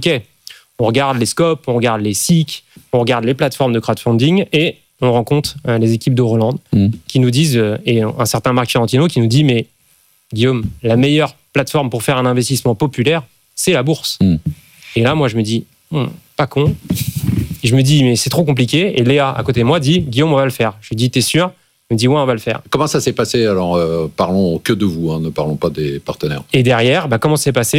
OK, on regarde les scopes, on regarde les SIC, on regarde les plateformes de crowdfunding et on rencontre les équipes de Roland qui nous disent, et un certain Marc Fiorentino qui nous dit, mais Guillaume, la meilleure plateforme pour faire un investissement populaire, c'est la bourse. Et là, moi, je me dis, pas con. Et je me dis, mais c'est trop compliqué. Et Léa, à côté de moi, dit, Guillaume, on va le faire. Je lui dis, t'es sûr ? Il me dit, ouais, on va le faire. Comment ça s'est passé ? Alors, parlons que de vous, ne parlons pas des partenaires. Et derrière, comment ça s'est passé ?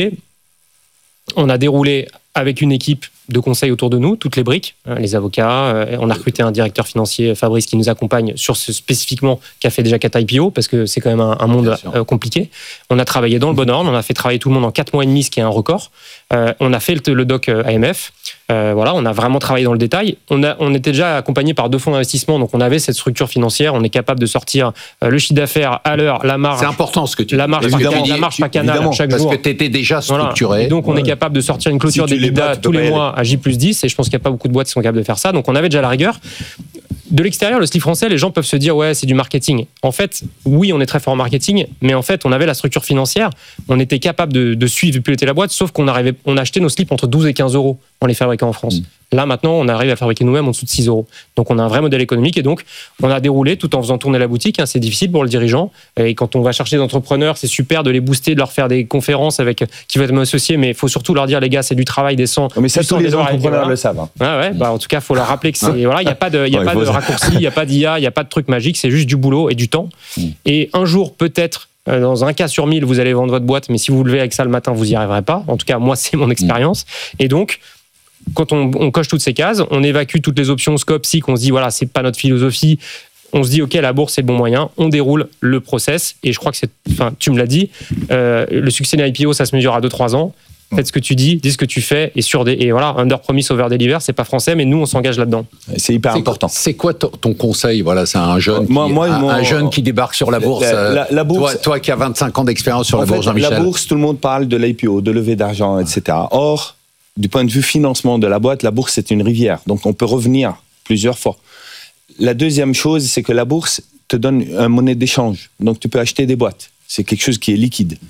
On a déroulé avec une équipe de conseil autour de nous, toutes les briques, les avocats. On a recruté un directeur financier, Fabrice, qui nous accompagne sur ce spécifiquement, qui a fait déjà 4 IPO, parce que c'est quand même un monde compliqué. On a travaillé dans le bon ordre, on a fait travailler tout le monde en 4 mois et demi, ce qui est un record. On a fait le doc AMF. Voilà, on a vraiment travaillé dans le détail. On était déjà accompagné par 2 fonds d'investissement, donc on avait cette structure financière. On est capable de sortir le chiffre d'affaires à l'heure, la marge. C'est important ce que tu dis. La marge par canal chaque jour. Parce que tu étais déjà structuré. Voilà. Et donc on est capable de sortir une clôture d'EBITDA tous les mois à J+10, et je pense qu'il n'y a pas beaucoup de boîtes qui sont capables de faire ça. Donc on avait déjà la rigueur. De l'extérieur, le slip français, les gens peuvent se dire ouais, c'est du marketing. En fait, oui, on est très fort en marketing, mais en fait, on avait la structure financière, on était capable de suivre et piloter la boîte, sauf qu'on achetait nos slips entre 12 et 15 euros en les fabriquant en France. Là, maintenant, on arrive à fabriquer nous-mêmes en dessous de 6 euros. Donc, on a un vrai modèle économique et donc, on a déroulé tout en faisant tourner la boutique. C'est difficile pour le dirigeant. Et quand on va chercher des entrepreneurs, c'est super de les booster, de leur faire des conférences qui vont être associés, mais il faut surtout leur dire, les gars, c'est du travail décent. Mais ça, tous les entrepreneurs le savent. En tout cas, il faut leur rappeler que c'est. Voilà, il n'y a pas de raccourci, il n'y a pas d'IA, il n'y a pas de truc magique, c'est juste du boulot et du temps. Et un jour, peut-être, dans un cas sur 1000, vous allez vendre votre boîte, mais si vous vous levez avec ça le matin, vous n'y arriverez pas. En tout cas, moi, c'est mon expérience. Et donc, quand on coche toutes ces cases, on évacue toutes les options scope, SIC, on se dit, voilà, c'est pas notre philosophie. On se dit, OK, la bourse, c'est le bon moyen. On déroule le process. Et je crois que tu me l'as dit, le succès d'un IPO, ça se mesure à 2-3 ans. Faites ce que tu dis ce que tu fais. Et voilà, under promise, over deliver, c'est pas français, mais nous, on s'engage là-dedans. C'est hyper important. C'est quoi ton conseil ? Voilà, c'est un jeune, jeune qui débarque sur la bourse. La bourse toi qui as 25 ans d'expérience sur la bourse, Jean-Michel. La bourse, tout le monde parle de l'IPO, de levée d'argent, etc. Or, du point de vue financement de la boîte, la bourse, c'est une rivière. Donc, on peut revenir plusieurs fois. La deuxième chose, c'est que la bourse te donne une monnaie d'échange. Donc, tu peux acheter des boîtes. C'est quelque chose qui est liquide.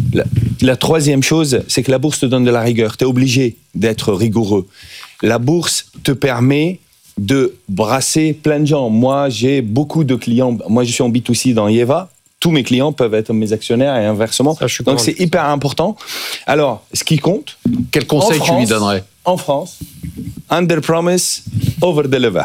La troisième chose, c'est que la bourse te donne de la rigueur. Tu es obligé d'être rigoureux. La bourse te permet de brasser plein de gens. Moi, j'ai beaucoup de clients. Moi, je suis en B2C dans Yeva. Tous mes clients peuvent être mes actionnaires et inversement. Donc, c'est hyper important. Alors, ce qui compte... Quel conseil tu lui donnerais ? En France, under promise, over deliver.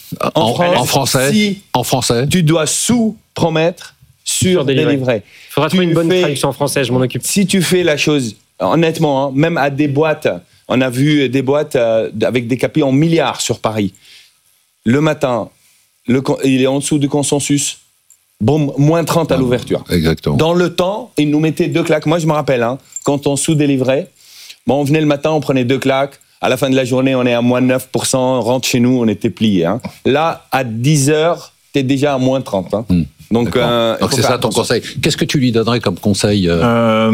En français, tu dois sous-promettre, sur-délivrer. Il faudra trouver une bonne traduction en français, je m'en occupe. Si tu fais la chose, honnêtement, même à des boîtes, on a vu des boîtes avec des KPI en milliards sur Paris. Le matin, il est en dessous du consensus. Bon, moins 30 à l'ouverture. Exactement. Dans le temps, ils nous mettaient 2 claques. Moi, je me rappelle, quand on sous-délivrait, on venait le matin, on prenait 2 claques. À la fin de la journée, on est à moins 9%. On rentre chez nous, on était pliés. Là, à 10h, tu es déjà à moins 30. Donc c'est ça ton conseil. Qu'est-ce que tu lui donnerais comme conseil, Emmanuel ?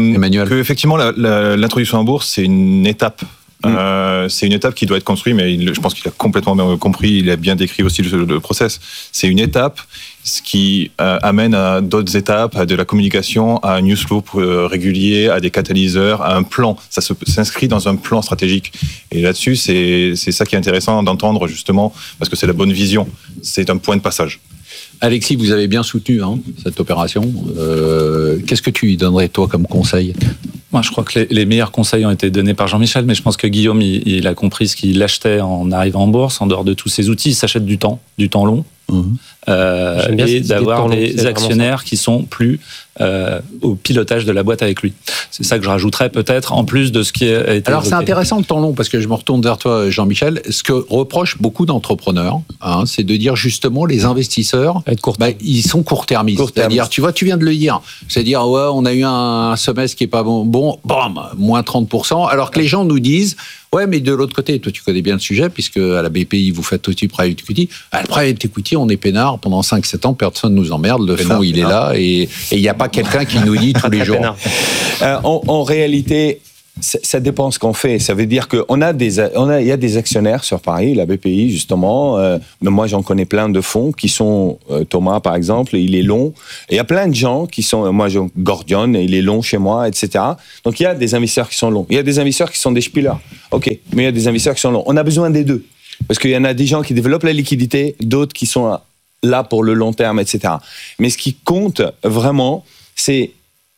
Effectivement, l'introduction en bourse, c'est une étape. C'est une étape qui doit être construite, mais je pense qu'il a complètement bien compris, il a bien décrit aussi le process. C'est une étape, ce qui amène à d'autres étapes, à de la communication, à un newsflow régulier, à des catalyseurs, à un plan. Ça s'inscrit dans un plan stratégique. Et là-dessus, c'est ça qui est intéressant d'entendre, justement, parce que c'est la bonne vision. C'est un point de passage. Alexis, vous avez bien soutenu cette opération. Qu'est-ce que tu lui donnerais, toi, comme conseil ? Moi, je crois que les meilleurs conseils ont été donnés par Jean-Michel, mais je pense que Guillaume, il a compris ce qu'il achetait en arrivant en bourse, en dehors de tous ses outils. Il s'achète du temps long. Et d'avoir des actionnaires qui sont plus au pilotage de la boîte avec lui. C'est ça que je rajouterais peut-être, en plus de ce qui a été Alors, évoqué. C'est intéressant le temps long, parce que je me retourne vers toi, Jean-Michel. Ce que reprochent beaucoup d'entrepreneurs, c'est de dire justement, les investisseurs, ils sont court-termistes. C'est-à-dire, tu vois, tu viens de le dire. C'est-à-dire, ouais, on a eu un semestre qui est pas bon, bam, moins 30%, alors que les gens nous disent... Ouais, mais de l'autre côté, toi tu connais bien le sujet, puisque à la BPI vous faites aussi private equity. À la private equity, on est peinard pendant 5-7 ans, personne nous emmerde, le fonds il est là, et il n'y a pas quelqu'un qui nous dit tous les jours. En réalité, ça dépend ce qu'on fait. Ça veut dire qu'il y a des actionnaires sur Paris, la BPI justement. Mais moi, j'en connais plein de fonds qui sont Thomas, par exemple, il est long. Et il y a plein de gens qui sont. Moi, Gordion, il est long chez moi, etc. Donc il y a des investisseurs qui sont longs. Il y a des investisseurs qui sont des spillers. Ok, mais il y a des investisseurs qui sont longs. On a besoin des deux parce qu'il y en a des gens qui développent la liquidité, d'autres qui sont là pour le long terme, etc. Mais ce qui compte vraiment, c'est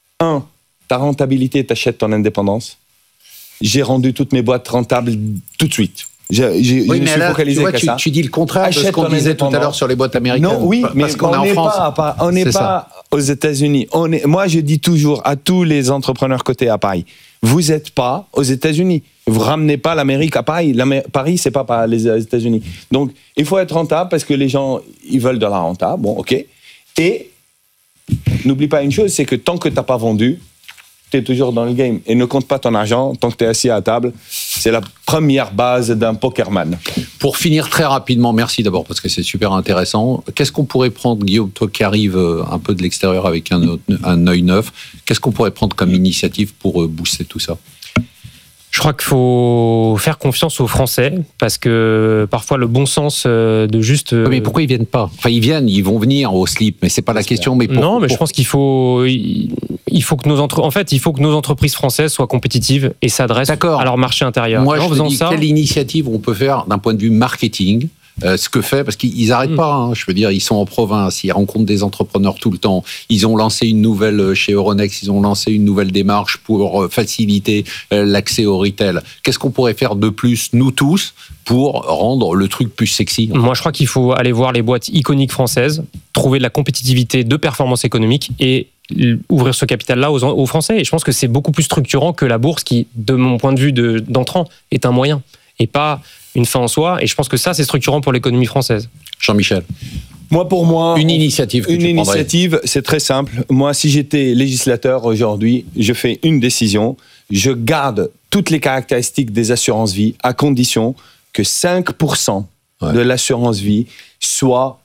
ta rentabilité, t'achètes ton indépendance. J'ai rendu toutes mes boîtes rentables tout de suite. Je me suis focalisé qu'à ça. Tu dis le contraire de ce qu'on disait tout à l'heure sur les boîtes américaines. Non, oui, mais parce qu'on est en France. On n'est pas aux États-Unis. Moi, je dis toujours à tous les entrepreneurs cotés à Paris, vous n'êtes pas aux États-Unis. Vous ramenez pas l'Amérique à Paris. Paris, c'est pas les États-Unis. Donc, il faut être rentable parce que les gens, ils veulent de la renta. Bon, ok. Et n'oublie pas une chose, c'est que tant que tu n'as pas vendu, tu es toujours dans le game. Et ne compte pas ton argent tant que tu es assis à table. C'est la première base d'un pokerman. Pour finir très rapidement, merci d'abord parce que c'est super intéressant. Qu'est-ce qu'on pourrait prendre, Guillaume, toi qui arrives un peu de l'extérieur avec un œil neuf, qu'est-ce qu'on pourrait prendre comme initiative pour booster tout ça ? Je crois qu'il faut faire confiance aux Français parce que parfois le bon sens de juste. Mais pourquoi ils viennent pas ? Enfin, ils vont venir au slip, mais c'est pas la question. Mais non, mais je pense qu'il faut que nos entreprises françaises soient compétitives et s'adressent à leur marché intérieur. Moi, je me dis quelle initiative on peut faire d'un point de vue marketing. Ce que fait, parce qu'ils n'arrêtent pas, hein, je veux dire, ils sont en province, ils rencontrent des entrepreneurs tout le temps, ils ont lancé une nouvelle, chez Euronext, ils ont lancé une nouvelle démarche pour faciliter l'accès au retail. Qu'est-ce qu'on pourrait faire de plus, nous tous, pour rendre le truc plus sexy ? Moi, je crois qu'il faut aller voir les boîtes iconiques françaises, trouver de la compétitivité de performance économique et ouvrir ce capital-là aux Français. Et je pense que c'est beaucoup plus structurant que la bourse qui, de mon point de vue d'entrant, est un moyen et pas une fin en soi, et je pense que ça, c'est structurant pour l'économie française. Jean-Michel. Pour moi, une initiative. C'est très simple. Moi, si j'étais législateur aujourd'hui, je fais une décision. Je garde toutes les caractéristiques des assurances-vie à condition que 5% de l'assurance-vie soit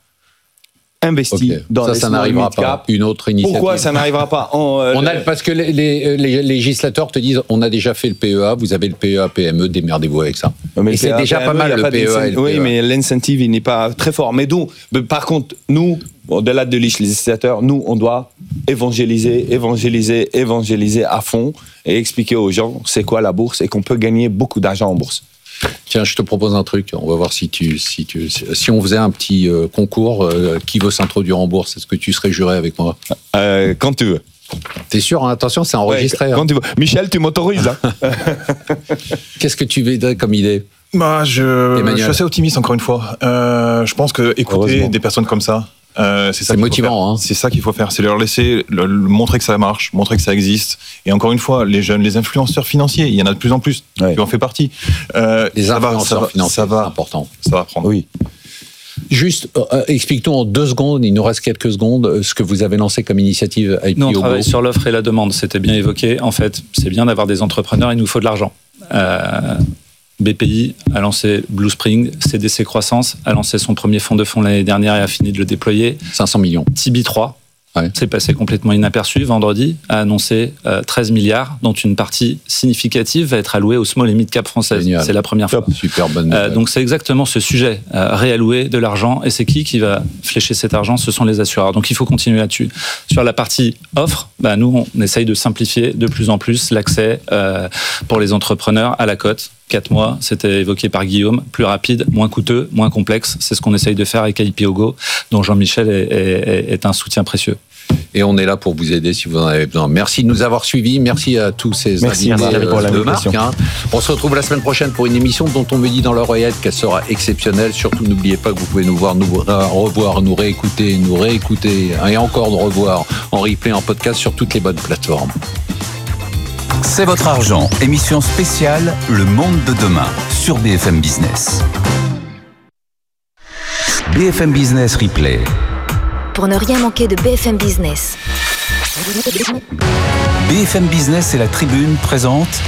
investi dans les ça n'arrivera pas. Une autre initiative. Pourquoi ça n'arrivera pas parce que les législateurs te disent on a déjà fait le PEA, vous avez le PEA PME, démerdez-vous avec ça. Mais c'est déjà pas mal le PEA. Oui, mais l'incentive il n'est pas très fort. Mais donc, par contre, nous, au-delà de législateurs, nous on doit évangéliser à fond et expliquer aux gens c'est quoi la bourse et qu'on peut gagner beaucoup d'argent en bourse. Tiens, je te propose un truc. On va voir si on faisait un petit concours. Qui veut s'introduire en bourse ? Est-ce que tu serais juré avec moi ? Quand tu veux. T'es sûr, hein ? Attention, c'est enregistré. Quand tu veux. Michel, tu m'autorises. Hein. Qu'est-ce que tu veux comme idée ? Je suis assez optimiste, encore une fois. Je pense que écouter des personnes comme ça, c'est motivant. Hein. C'est ça qu'il faut faire. C'est leur laisser montrer que ça marche, montrer que ça existe. Et encore une fois, les jeunes, les influenceurs financiers, il y en a de plus en plus. Tu en fais partie. Les influenceurs financiers, c'est important. Ça va prendre. Oui. Juste, explique-nous en 2 secondes, il nous reste quelques secondes, ce que vous avez lancé comme initiative IPO. Nous, on travaille sur l'offre et la demande, c'était bien évoqué. En fait, c'est bien d'avoir des entrepreneurs, il nous faut de l'argent. BPI a lancé Blue Spring, CDC Croissance a lancé son premier fonds de fonds l'année dernière et a fini de le déployer. 500 millions. Tibi 3, c'est passé complètement inaperçu. Vendredi, a annoncé 13 milliards, dont une partie significative va être allouée aux small et mid cap françaises. Génial. C'est la première fois. Super bonne nouvelle. Donc c'est exactement ce sujet, réallouer de l'argent. Et c'est qui va flécher cet argent ? Ce sont les assureurs. Donc il faut continuer là-dessus. Sur la partie offre, nous, on essaye de simplifier de plus en plus l'accès pour les entrepreneurs à la cote. 4 mois, c'était évoqué par Guillaume, plus rapide, moins coûteux, moins complexe. C'est ce qu'on essaye de faire avec IPOGO, dont Jean-Michel est un soutien précieux. Et on est là pour vous aider si vous en avez besoin. Merci de nous avoir suivis. Merci à tous ces invités de marque. On se retrouve la semaine prochaine pour une émission dont on me dit dans l'oreillette qu'elle sera exceptionnelle. Surtout, n'oubliez pas que vous pouvez nous voir, nous revoir, nous réécouter et encore nous revoir en replay, en podcast sur toutes les bonnes plateformes. C'est votre argent, émission spéciale Le Monde de demain sur BFM Business. BFM Business Replay. Pour ne rien manquer de BFM Business. BFM Business et la Tribune présente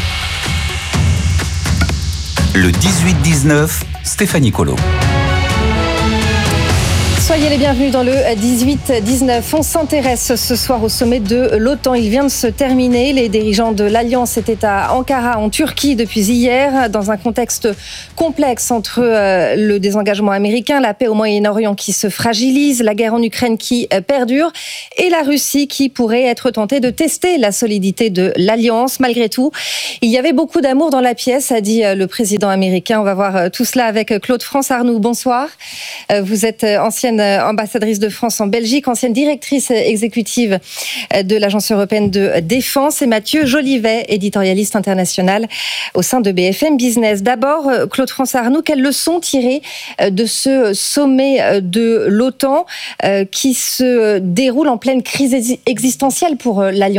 le 18-19 Stéphanie Colo. Soyez les bienvenus dans le 18-19. On s'intéresse ce soir au sommet de l'OTAN. Il vient de se terminer. Les dirigeants de l'Alliance étaient à Ankara, en Turquie, depuis hier, dans un contexte complexe entre le désengagement américain, la paix au Moyen-Orient qui se fragilise, la guerre en Ukraine qui perdure et la Russie qui pourrait être tentée de tester la solidité de l'Alliance. Malgré tout, il y avait beaucoup d'amour dans la pièce, a dit le président américain. On va voir tout cela avec Claude France Arnoux. Bonsoir. Vous êtes ancienne ambassadrice de France en Belgique, ancienne directrice exécutive de l'Agence européenne de défense, et Mathieu Jolivet, éditorialiste international au sein de BFM Business. D'abord, Claude France Arnoux, quelles leçons tirer de ce sommet de l'OTAN qui se déroule en pleine crise existentielle pour l'Alliance ?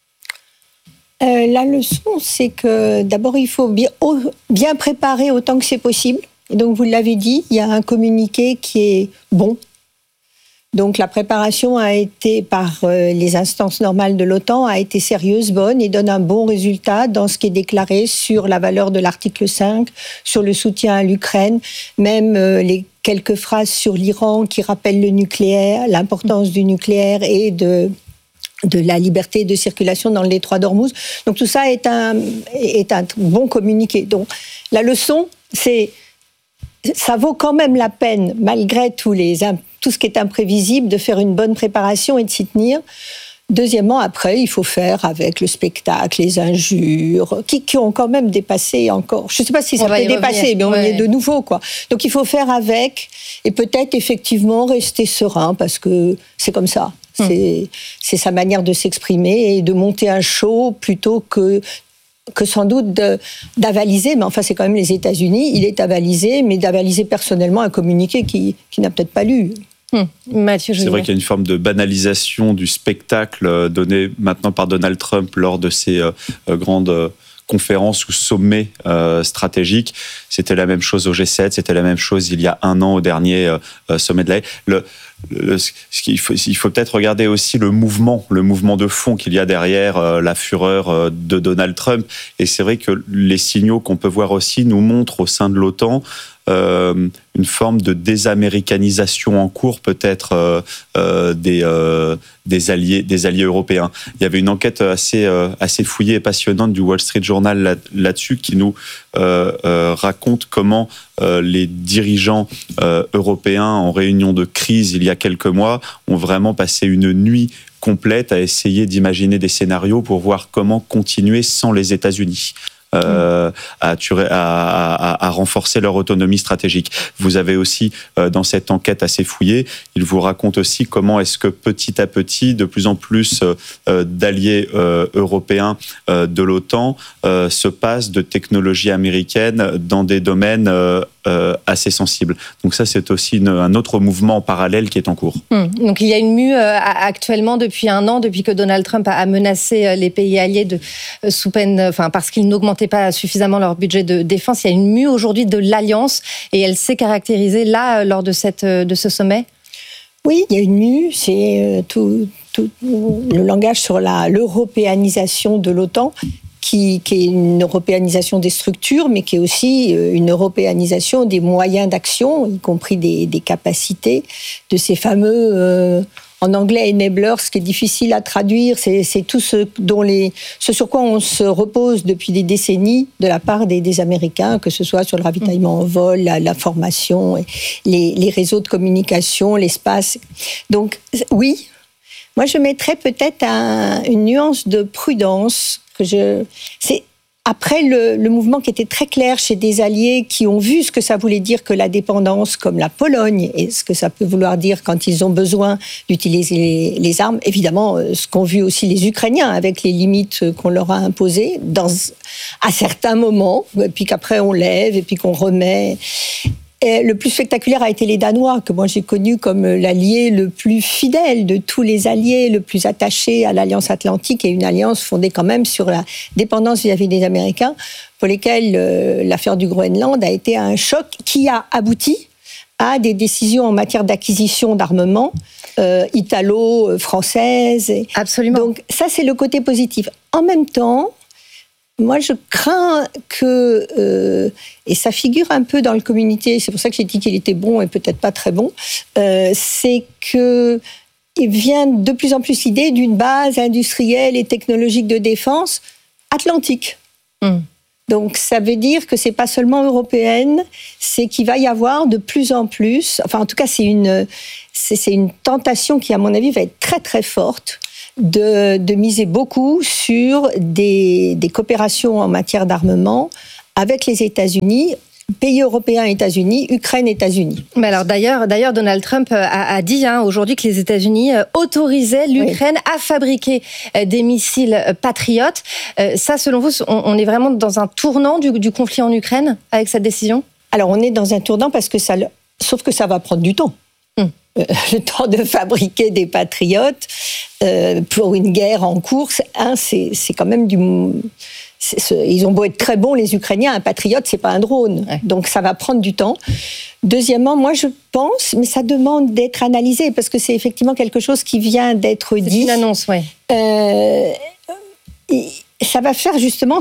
La leçon, c'est que d'abord, il faut bien préparer autant que c'est possible. Et donc, vous l'avez dit, il y a un communiqué qui est bon. Donc, la préparation a été, par les instances normales de l'OTAN, a été sérieuse, bonne, et donne un bon résultat dans ce qui est déclaré sur la valeur de l'article 5, sur le soutien à l'Ukraine, même les quelques phrases sur l'Iran qui rappellent le nucléaire, l'importance du nucléaire et de la liberté de circulation dans le détroit d'Ormuz. Donc, tout ça est un bon communiqué. Donc, la leçon, c'est ça vaut quand même la peine, malgré tout ce qui est imprévisible, de faire une bonne préparation et de s'y tenir. Deuxièmement, après, il faut faire avec le spectacle, les injures, qui ont quand même dépassé encore. Je ne sais pas si ça peut dépasser, mais on y est de nouveau, quoi. Donc, il faut faire avec et peut-être effectivement rester serein parce que c'est comme ça. C'est sa manière de s'exprimer et de monter un show plutôt que sans doute d'avaliser, mais enfin c'est quand même les États-Unis, il est avalisé, mais d'avaliser personnellement un communiqué qui n'a peut-être pas lu. Mathieu, c'est vrai qu'il y a une forme de banalisation du spectacle donné maintenant par Donald Trump lors de ses grandes conférences ou sommets stratégiques. C'était la même chose au G7, c'était la même chose il y a un an au dernier sommet de la il faut peut-être regarder aussi le mouvement de fond qu'il y a derrière la fureur de Donald Trump. Et c'est vrai que les signaux qu'on peut voir aussi nous montrent au sein de l'OTAN une forme de désaméricanisation en cours peut-être des alliés européens. Il y avait une enquête assez fouillée et passionnante du Wall Street Journal là-dessus qui nous raconte comment les dirigeants européens en réunion de crise il y a quelques mois ont vraiment passé une nuit complète à essayer d'imaginer des scénarios pour voir comment continuer sans les États-Unis. À renforcer leur autonomie stratégique. Vous avez aussi, dans cette enquête assez fouillée, il vous raconte aussi comment est-ce que petit à petit, de plus en plus d'alliés européens de l'OTAN se passent de technologies américaines dans des domaines assez sensibles. Donc ça, c'est aussi un autre mouvement parallèle qui est en cours. Donc il y a une mue actuellement depuis un an, depuis que Donald Trump a menacé les pays alliés sous peine, parce qu'ils n'augmentaient pas suffisamment leur budget de défense. Il y a une mue aujourd'hui de l'Alliance et elle s'est caractérisée là lors de ce sommet. Oui, il y a une mue, c'est tout le langage sur l'européanisation de l'OTAN. Qui est une européanisation des structures, mais qui est aussi une européanisation des moyens d'action, y compris des capacités, de ces fameux, en anglais, enablers, ce qui est difficile à traduire, c'est tout ce sur quoi on se repose depuis des décennies de la part des Américains, que ce soit sur le ravitaillement en vol, la formation, les réseaux de communication, l'espace. Donc, oui, moi je mettrais peut-être une nuance de prudence. C'est après le mouvement qui était très clair chez des alliés qui ont vu ce que ça voulait dire que la dépendance, comme la Pologne, et ce que ça peut vouloir dire quand ils ont besoin d'utiliser les armes. Évidemment, ce qu'ont vu aussi les Ukrainiens avec les limites qu'on leur a imposées à certains moments, et puis qu'après on lève et puis qu'on remet. Et le plus spectaculaire a été les Danois, que moi j'ai connu comme l'allié le plus fidèle de tous les alliés, le plus attaché à l'Alliance Atlantique, et une alliance fondée quand même sur la dépendance vis-à-vis des Américains, pour lesquels l'affaire du Groenland a été un choc qui a abouti à des décisions en matière d'acquisition d'armement italo-françaises. Absolument. Donc ça, c'est le côté positif. En même temps, Moi, je crains que, et ça figure un peu dans le communiqué, c'est pour ça que j'ai dit qu'il était bon et peut-être pas très bon, c'est que il vient de plus en plus l'idée d'une base industrielle et technologique de défense atlantique. Donc, ça veut dire que c'est pas seulement européenne, c'est qu'il va y avoir de plus en plus, enfin, en tout cas, c'est une tentation qui, à mon avis, va être très, très forte de miser beaucoup sur des coopérations en matière d'armement avec les États-Unis, pays européens, États-Unis, Ukraine, États-Unis. Mais alors d'ailleurs, Donald Trump a dit aujourd'hui que les États-Unis autorisaient l'Ukraine à fabriquer des missiles patriotes. Ça, selon vous, on est vraiment dans un tournant du conflit en Ukraine avec cette décision ? Alors, on est dans un tournant parce que sauf que ça va prendre du temps. Le temps de fabriquer des patriotes pour une guerre en cours, c'est quand même ils ont beau être très bons, les Ukrainiens, un patriote, c'est pas un drone. Ouais. Donc ça va prendre du temps. Deuxièmement, moi je pense, mais ça demande d'être analysé, parce que c'est effectivement quelque chose qui vient d'être dit. C'est une annonce, oui. Ça va faire justement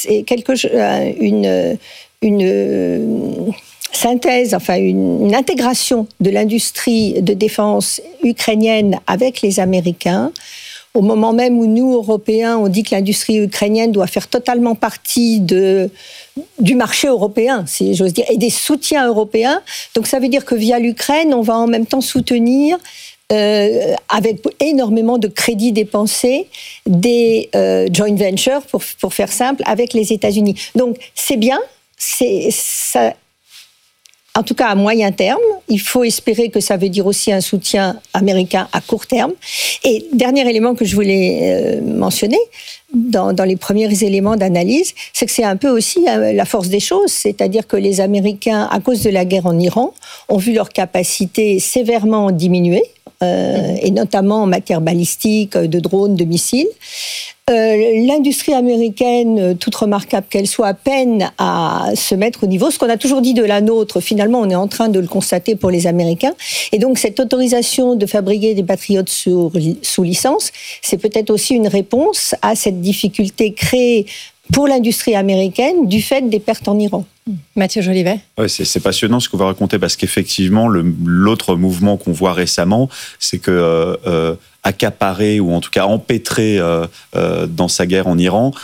une synthèse, enfin une intégration de l'industrie de défense ukrainienne avec les Américains, au moment même où nous, Européens, on dit que l'industrie ukrainienne doit faire totalement partie du marché européen, si j'ose dire, et des soutiens européens. Donc ça veut dire que via l'Ukraine, on va en même temps soutenir, avec énormément de crédits dépensés, des joint ventures, pour faire simple, avec les États-Unis. Donc c'est bien, ça. En tout cas, à moyen terme, il faut espérer que ça veut dire aussi un soutien américain à court terme. Et dernier élément que je voulais mentionner, dans les premiers éléments d'analyse, c'est que c'est un peu aussi la force des choses. C'est-à-dire que les Américains, à cause de la guerre en Iran, ont vu leur capacité sévèrement diminuer, et notamment en matière balistique, de drones, de missiles. L'industrie américaine, toute remarquable qu'elle soit, peine à se mettre au niveau. Ce qu'on a toujours dit de la nôtre, finalement, on est en train de le constater pour les Américains. Et donc, cette autorisation de fabriquer des patriotes sous licence, c'est peut-être aussi une réponse à cette difficulté créée pour l'industrie américaine du fait des pertes en Iran. Mathieu Jolivet. Ouais, c'est passionnant ce que vous racontez, parce qu'effectivement, l'autre mouvement qu'on voit récemment, c'est que accaparé ou en tout cas empêtré dans sa guerre en Iran,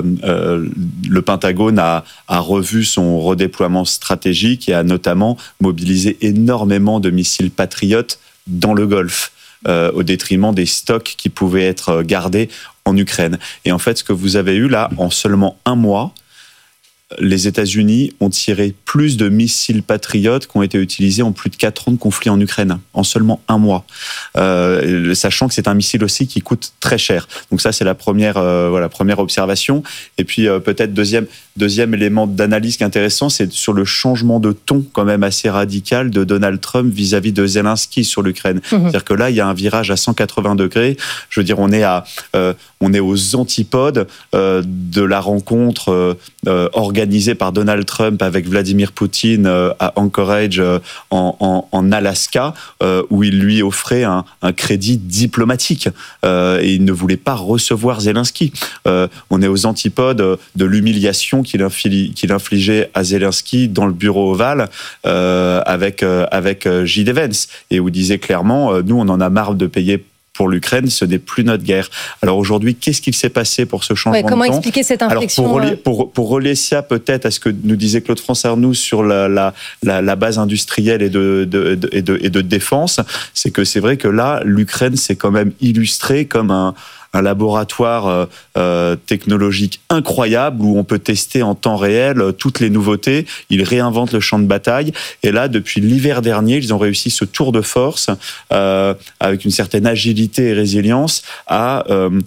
le Pentagone a revu son redéploiement stratégique et a notamment mobilisé énormément de missiles patriotes dans le Golfe, au détriment des stocks qui pouvaient être gardés en Ukraine. Et en fait, ce que vous avez eu là, en seulement un mois, les États-Unis ont tiré plus de missiles patriotes qui ont été utilisés en plus de 4 ans de conflit en Ukraine, en seulement un mois. Sachant que c'est un missile aussi qui coûte très cher. Donc ça, c'est la première observation. Et puis peut-être deuxième élément d'analyse qui est intéressant, c'est sur le changement de ton quand même assez radical de Donald Trump vis-à-vis de Zelensky sur l'Ukraine. C'est-à-dire que là, il y a un virage à 180 degrés. Je veux dire, on est aux antipodes de la rencontre organisée par Donald Trump avec Vladimir Poutine à Anchorage en Alaska, où il lui offrait un crédit diplomatique et il ne voulait pas recevoir Zelensky. On est aux antipodes de l'humiliation qu'il infligeait à Zelensky dans le bureau ovale avec J.D. Vance, et où il disait clairement, nous on en a marre de payer pour l'Ukraine, ce n'est plus notre guerre. Alors aujourd'hui, qu'est-ce qu'il s'est passé pour ce changement de temps ? Comment expliquer cette inflexion ? Alors pour relier ça peut-être à ce que nous disait Claude-France Arnoux sur la base industrielle et de défense, c'est que c'est vrai que là, l'Ukraine s'est quand même illustrée comme un laboratoire technologique incroyable où on peut tester en temps réel toutes les nouveautés. Ils réinventent le champ de bataille. Et là, depuis l'hiver dernier, ils ont réussi ce tour de force avec une certaine agilité et résilience à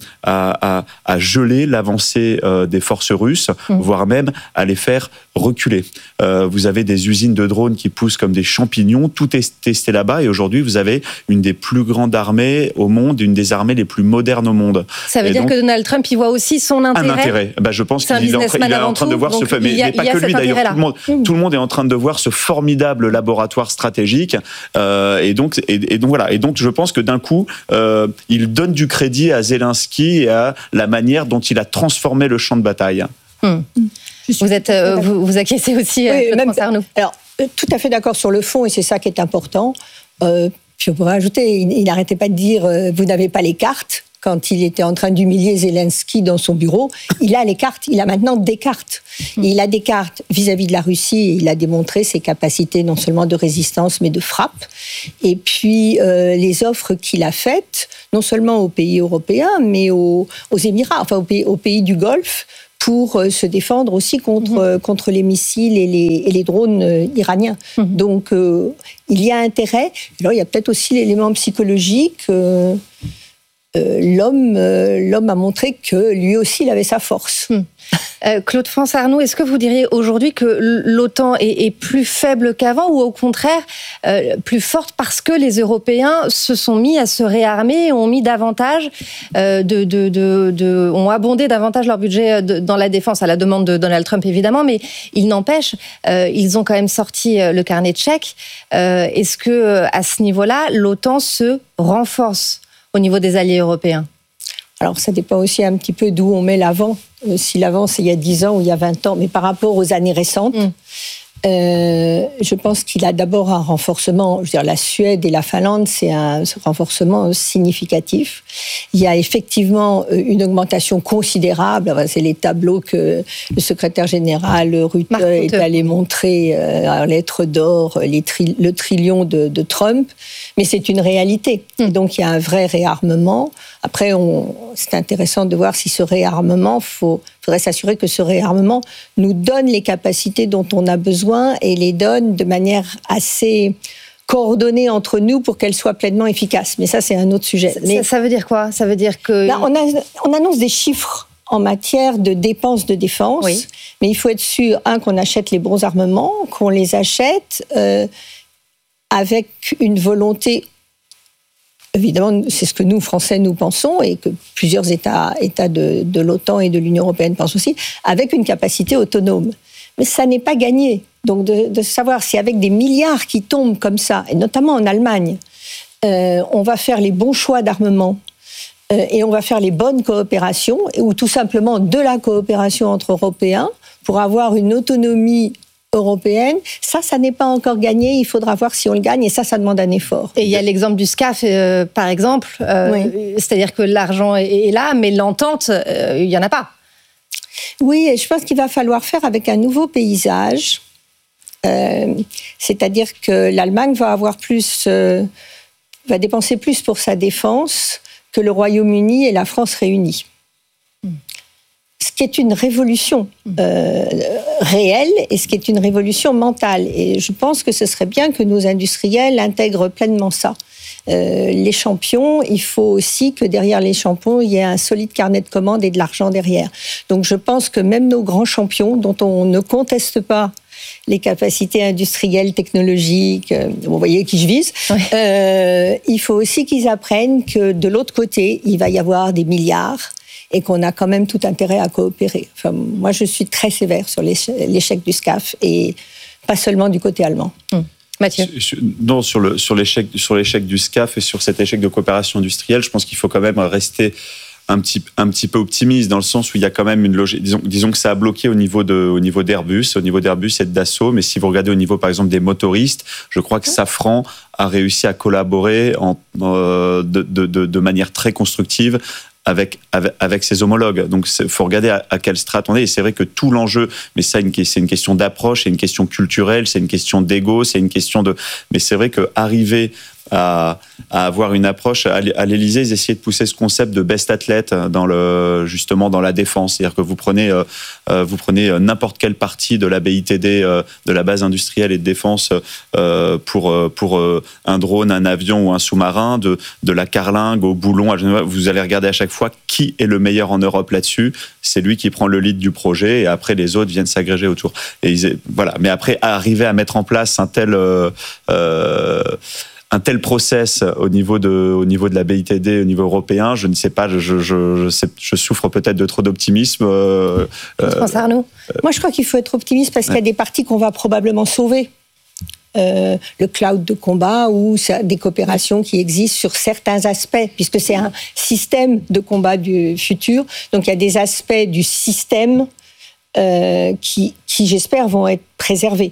geler l'avancée des forces russes, voire même à les faire reculer. Vous avez des usines de drones qui poussent comme des champignons. Tout est testé là-bas. Et aujourd'hui, vous avez une des plus grandes armées au monde, une des armées les plus modernes au monde. Ça veut dire que Donald Trump y voit aussi son intérêt. Un intérêt. Je pense qu'il est en train de voir mais pas que lui d'ailleurs. Tout le monde est en train de voir ce formidable laboratoire stratégique. Et donc voilà. Et donc je pense que d'un coup, il donne du crédit à Zelensky et à la manière dont il a transformé le champ de bataille. Vous acquiescez aussi, Claude Arnoux. Alors, tout à fait d'accord sur le fond, et c'est ça qui est important. Je pourrais ajouter, il n'arrêtait pas de dire vous n'avez pas les cartes. Quand il était en train d'humilier Zelensky dans son bureau, il a les cartes, il a maintenant des cartes. Et il a des cartes vis-à-vis de la Russie, et il a démontré ses capacités non seulement de résistance, mais de frappe. Et puis, les offres qu'il a faites, non seulement aux pays européens, mais aux Émirats, enfin aux pays du Golfe, pour se défendre aussi contre les missiles et les drones iraniens. Donc, il y a intérêt. Alors, il y a peut-être aussi l'élément psychologique. L'homme a montré que lui aussi, il avait sa force. Claude-France Arnoux, est-ce que vous diriez aujourd'hui que l'OTAN est plus faible qu'avant ou au contraire plus forte parce que les Européens se sont mis à se réarmer et ont mis davantage ont abondé davantage leur budget dans la défense, à la demande de Donald Trump évidemment, mais il n'empêche, ils ont quand même sorti le carnet de chèques. Est-ce que à ce niveau-là, l'OTAN se renforce au niveau des alliés européens? Alors, ça dépend aussi un petit peu d'où on met l'avant. Si l'avant, c'est il y a 10 ans ou il y a 20 ans, mais par rapport aux années récentes, je pense qu'il a d'abord un renforcement. Je veux dire, la Suède et la Finlande, c'est un renforcement significatif. Il y a effectivement une augmentation considérable. C'est les tableaux que le secrétaire général Rutte est allé montrer en lettres d'or, le trillion de Trump. Mais c'est une réalité. Et donc, il y a un vrai réarmement. Après, c'est intéressant de voir si ce réarmement, faudrait s'assurer que ce réarmement nous donne les capacités dont on a besoin et les donne de manière assez coordonnée entre nous pour qu'elles soient pleinement efficaces. Mais ça, c'est un autre sujet. Ça veut dire quoi? Ça veut dire que... Là, on annonce des chiffres en matière de dépenses de défense, mais il faut être sûr, qu'on achète les bons armements, qu'on les achète avec une volonté. Évidemment, c'est ce que nous, Français, nous pensons, et que plusieurs États de l'OTAN et de l'Union européenne pensent aussi, avec une capacité autonome. Mais ça n'est pas gagné. Donc, de savoir si avec des milliards qui tombent comme ça, et notamment en Allemagne, on va faire les bons choix d'armement, et on va faire les bonnes coopérations, ou tout simplement de la coopération entre Européens, pour avoir une autonomie européenne, ça n'est pas encore gagné, il faudra voir si on le gagne, et ça demande un effort. Et il y a l'exemple du SCAF, par exemple, c'est-à-dire que l'argent est là, mais l'entente, il n'y en a pas. Oui, et je pense qu'il va falloir faire avec un nouveau paysage, c'est-à-dire que l'Allemagne va dépenser plus pour sa défense que le Royaume-Uni et la France réunis. Ce qui est une révolution réelle et ce qui est une révolution mentale. Et je pense que ce serait bien que nos industriels intègrent pleinement ça. Les champions, il faut aussi que derrière les champions, il y ait un solide carnet de commandes et de l'argent derrière. Donc je pense que même nos grands champions, dont on ne conteste pas les capacités industrielles, technologiques, vous voyez qui je vise, il faut aussi qu'ils apprennent que de l'autre côté, il va y avoir des milliards et qu'on a quand même tout intérêt à coopérer. Enfin, moi, je suis très sévère sur l'échec du SCAF et pas seulement du côté allemand. Mathieu. Non, sur l'échec du SCAF et sur cet échec de coopération industrielle, je pense qu'il faut quand même rester un petit peu optimiste dans le sens où il y a quand même une logique. Disons que ça a bloqué au niveau d'Airbus et de Dassault, mais si vous regardez au niveau par exemple des motoristes, je crois que Safran a réussi à collaborer de manière très constructive avec ses homologues. Donc, il faut regarder à quelle strate on est. Et c'est vrai que tout l'enjeu, mais ça, c'est une question d'approche, c'est une question culturelle, c'est une question d'ego, c'est une question de... Mais c'est vrai qu'arriver à avoir une approche, à l'Élysée, ils essayaient de pousser ce concept de best athlète justement dans la défense. C'est-à-dire que vous prenez n'importe quelle partie de la BITD, de la base industrielle et de défense, pour un drone, un avion ou un sous-marin, de la carlingue au boulon, vous allez regarder à chaque fois qui est le meilleur en Europe là-dessus. C'est lui qui prend le lead du projet et après les autres viennent s'agréger autour. Voilà. Mais après, arriver à mettre en place un tel process au niveau de la BITD, au niveau européen, je ne sais pas, je souffre peut-être de trop d'optimisme. François Arnoux. Moi, je crois qu'il faut être optimiste parce qu'il y a des parties qu'on va probablement sauver. Le cloud de combat ou des coopérations qui existent sur certains aspects, puisque c'est un système de combat du futur. Donc, il y a des aspects du système qui j'espère, vont être préservés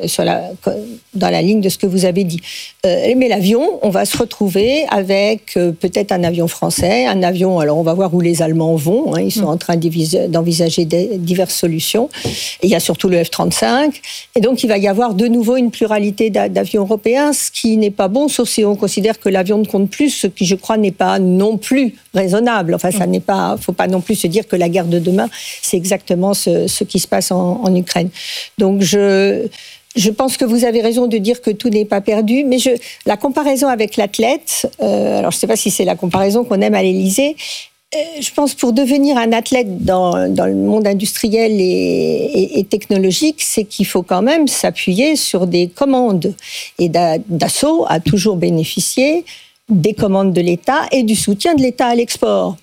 dans la ligne de ce que vous avez dit. Mais l'avion, on va se retrouver avec peut-être un avion français, un avion, alors on va voir où les Allemands vont, ils sont en train d'envisager diverses solutions. Et il y a surtout le F-35, et donc il va y avoir de nouveau une pluralité d'avions européens, ce qui n'est pas bon, sauf si on considère que l'avion ne compte plus, ce qui je crois n'est pas non plus raisonnable. Enfin, ça n'est pas, faut pas non plus se dire que la guerre de demain, c'est exactement ce qui se passe en Ukraine. Donc je pense que vous avez raison de dire que tout n'est pas perdu, mais la comparaison avec l'athlète, alors je ne sais pas si c'est la comparaison qu'on aime à l'Élysée, je pense pour devenir un athlète dans le monde industriel et technologique, c'est qu'il faut quand même s'appuyer sur des commandes. Et Dassault a toujours bénéficié des commandes de l'État et du soutien de l'État à l'export.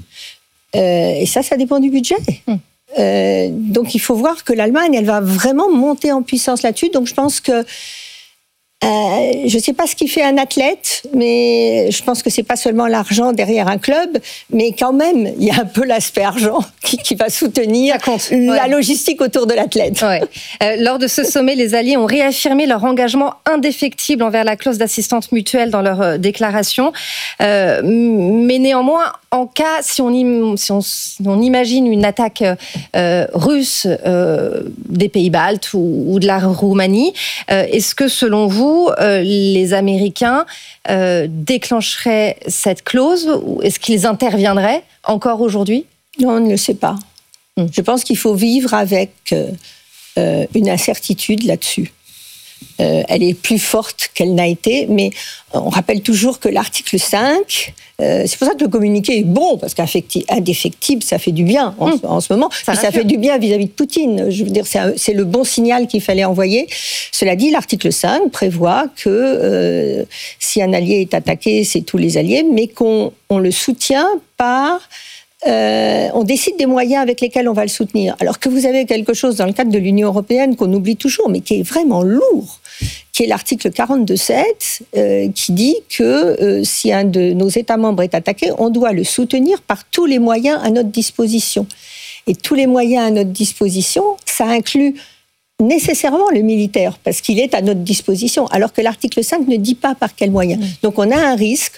Et ça dépend du budget. Donc il faut voir que l'Allemagne, elle va vraiment monter en puissance là-dessus. Donc je pense que je ne sais pas ce qui fait un athlète, mais je pense que c'est pas seulement l'argent derrière un club, mais quand même il y a un peu l'aspect argent qui va soutenir la logistique autour de l'athlète. Lors de ce sommet, les Alliés ont réaffirmé leur engagement indéfectible envers la clause d'assistance mutuelle dans leur déclaration. Mais néanmoins, en cas, si on imagine une attaque russe des pays baltes ou de la Roumanie, est-ce que selon vous, les Américains déclencheraient cette clause ou est-ce qu'ils interviendraient encore aujourd'hui ? Non, on ne le sait pas. Je pense qu'il faut vivre avec une incertitude là-dessus. Elle est plus forte qu'elle n'a été, mais on rappelle toujours que l'article 5, c'est pour ça que le communiqué est bon, parce qu'indéfectible, ça fait du bien en ce moment. Ça fait du bien vis-à-vis de Poutine. Je veux dire, c'est le bon signal qu'il fallait envoyer. Cela dit, l'article 5 prévoit que si un allié est attaqué, c'est tous les alliés, mais qu'on le soutient par... on décide des moyens avec lesquels on va le soutenir. Alors que vous avez quelque chose dans le cadre de l'Union européenne qu'on oublie toujours, mais qui est vraiment lourd, qui est l'article 42.7, qui dit que si un de nos États membres est attaqué, on doit le soutenir par tous les moyens à notre disposition. Et tous les moyens à notre disposition, ça inclut nécessairement le militaire, parce qu'il est à notre disposition, alors que l'article 5 ne dit pas par quels moyens. Donc on a un risque,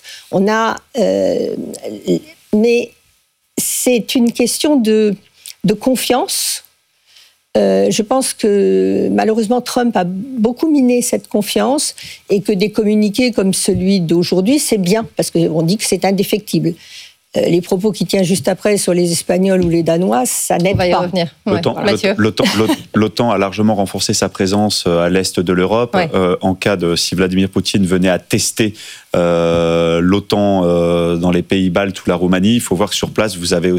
mais c'est une question de confiance. Je pense que malheureusement Trump a beaucoup miné cette confiance et que des communiqués comme celui d'aujourd'hui, c'est bien, parce qu'on dit que c'est indéfectible. Les propos qu'il tient juste après sur les Espagnols ou les Danois, ça n'aide pas. On va y revenir. L'OTAN a largement renforcé sa présence à l'est de l'Europe. En cas si Vladimir Poutine venait à tester l'OTAN dans les pays baltes ou la Roumanie, il faut voir que sur place vous avez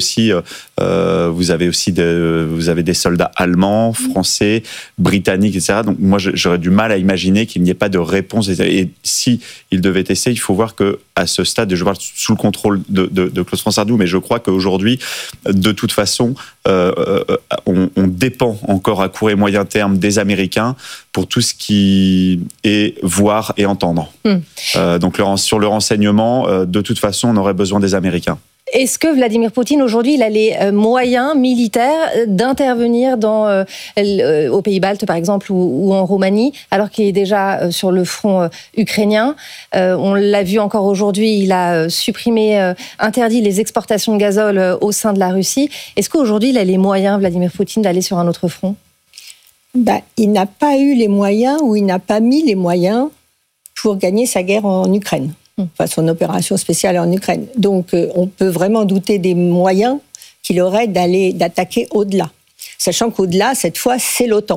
des soldats allemands, français, britanniques, etc. Donc moi j'aurais du mal à imaginer qu'il n'y ait pas de réponse. Et si il devait tester, il faut voir que à ce stade, je parle sous le contrôle de Claude Françardou, mais je crois qu'aujourd'hui, de toute façon, on dépend encore à court et moyen terme des Américains pour tout ce qui est voir et entendre. Donc sur le renseignement, de toute façon, on aurait besoin des Américains. Est-ce que Vladimir Poutine, aujourd'hui, il a les moyens militaires d'intervenir aux pays baltes, par exemple, ou en Roumanie, alors qu'il est déjà sur le front ukrainien ? On l'a vu encore aujourd'hui, il a interdit les exportations de gazole au sein de la Russie. Est-ce qu'aujourd'hui, il a les moyens, Vladimir Poutine, d'aller sur un autre front ? Il n'a pas eu les moyens, ou il n'a pas mis les moyens pour gagner sa guerre en Ukraine. Enfin, son opération spéciale en Ukraine. Donc, on peut vraiment douter des moyens qu'il aurait d'attaquer au-delà. Sachant qu'au-delà, cette fois, c'est l'OTAN.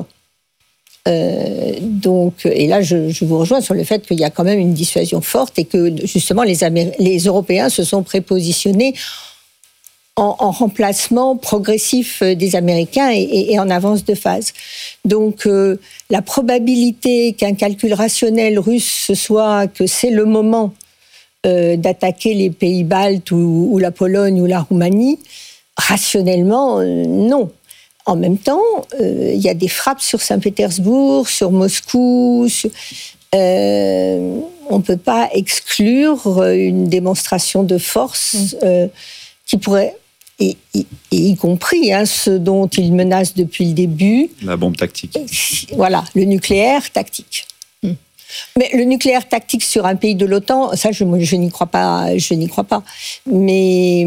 Et là, je vous rejoins sur le fait qu'il y a quand même une dissuasion forte et que, justement, les Européens se sont prépositionnés en remplacement progressif des Américains et en avance de phase. Donc, la probabilité qu'un calcul rationnel russe ce soit que c'est le moment d'attaquer les pays baltes ou la Pologne ou la Roumanie, rationnellement, non. En même temps, il y a des frappes sur Saint-Pétersbourg, sur Moscou. On ne peut pas exclure une démonstration de force qui pourrait et y compris ce dont il menace depuis le début. La bombe tactique. Voilà, le nucléaire tactique. Mais le nucléaire tactique sur un pays de l'OTAN, ça, je n'y crois pas. Mais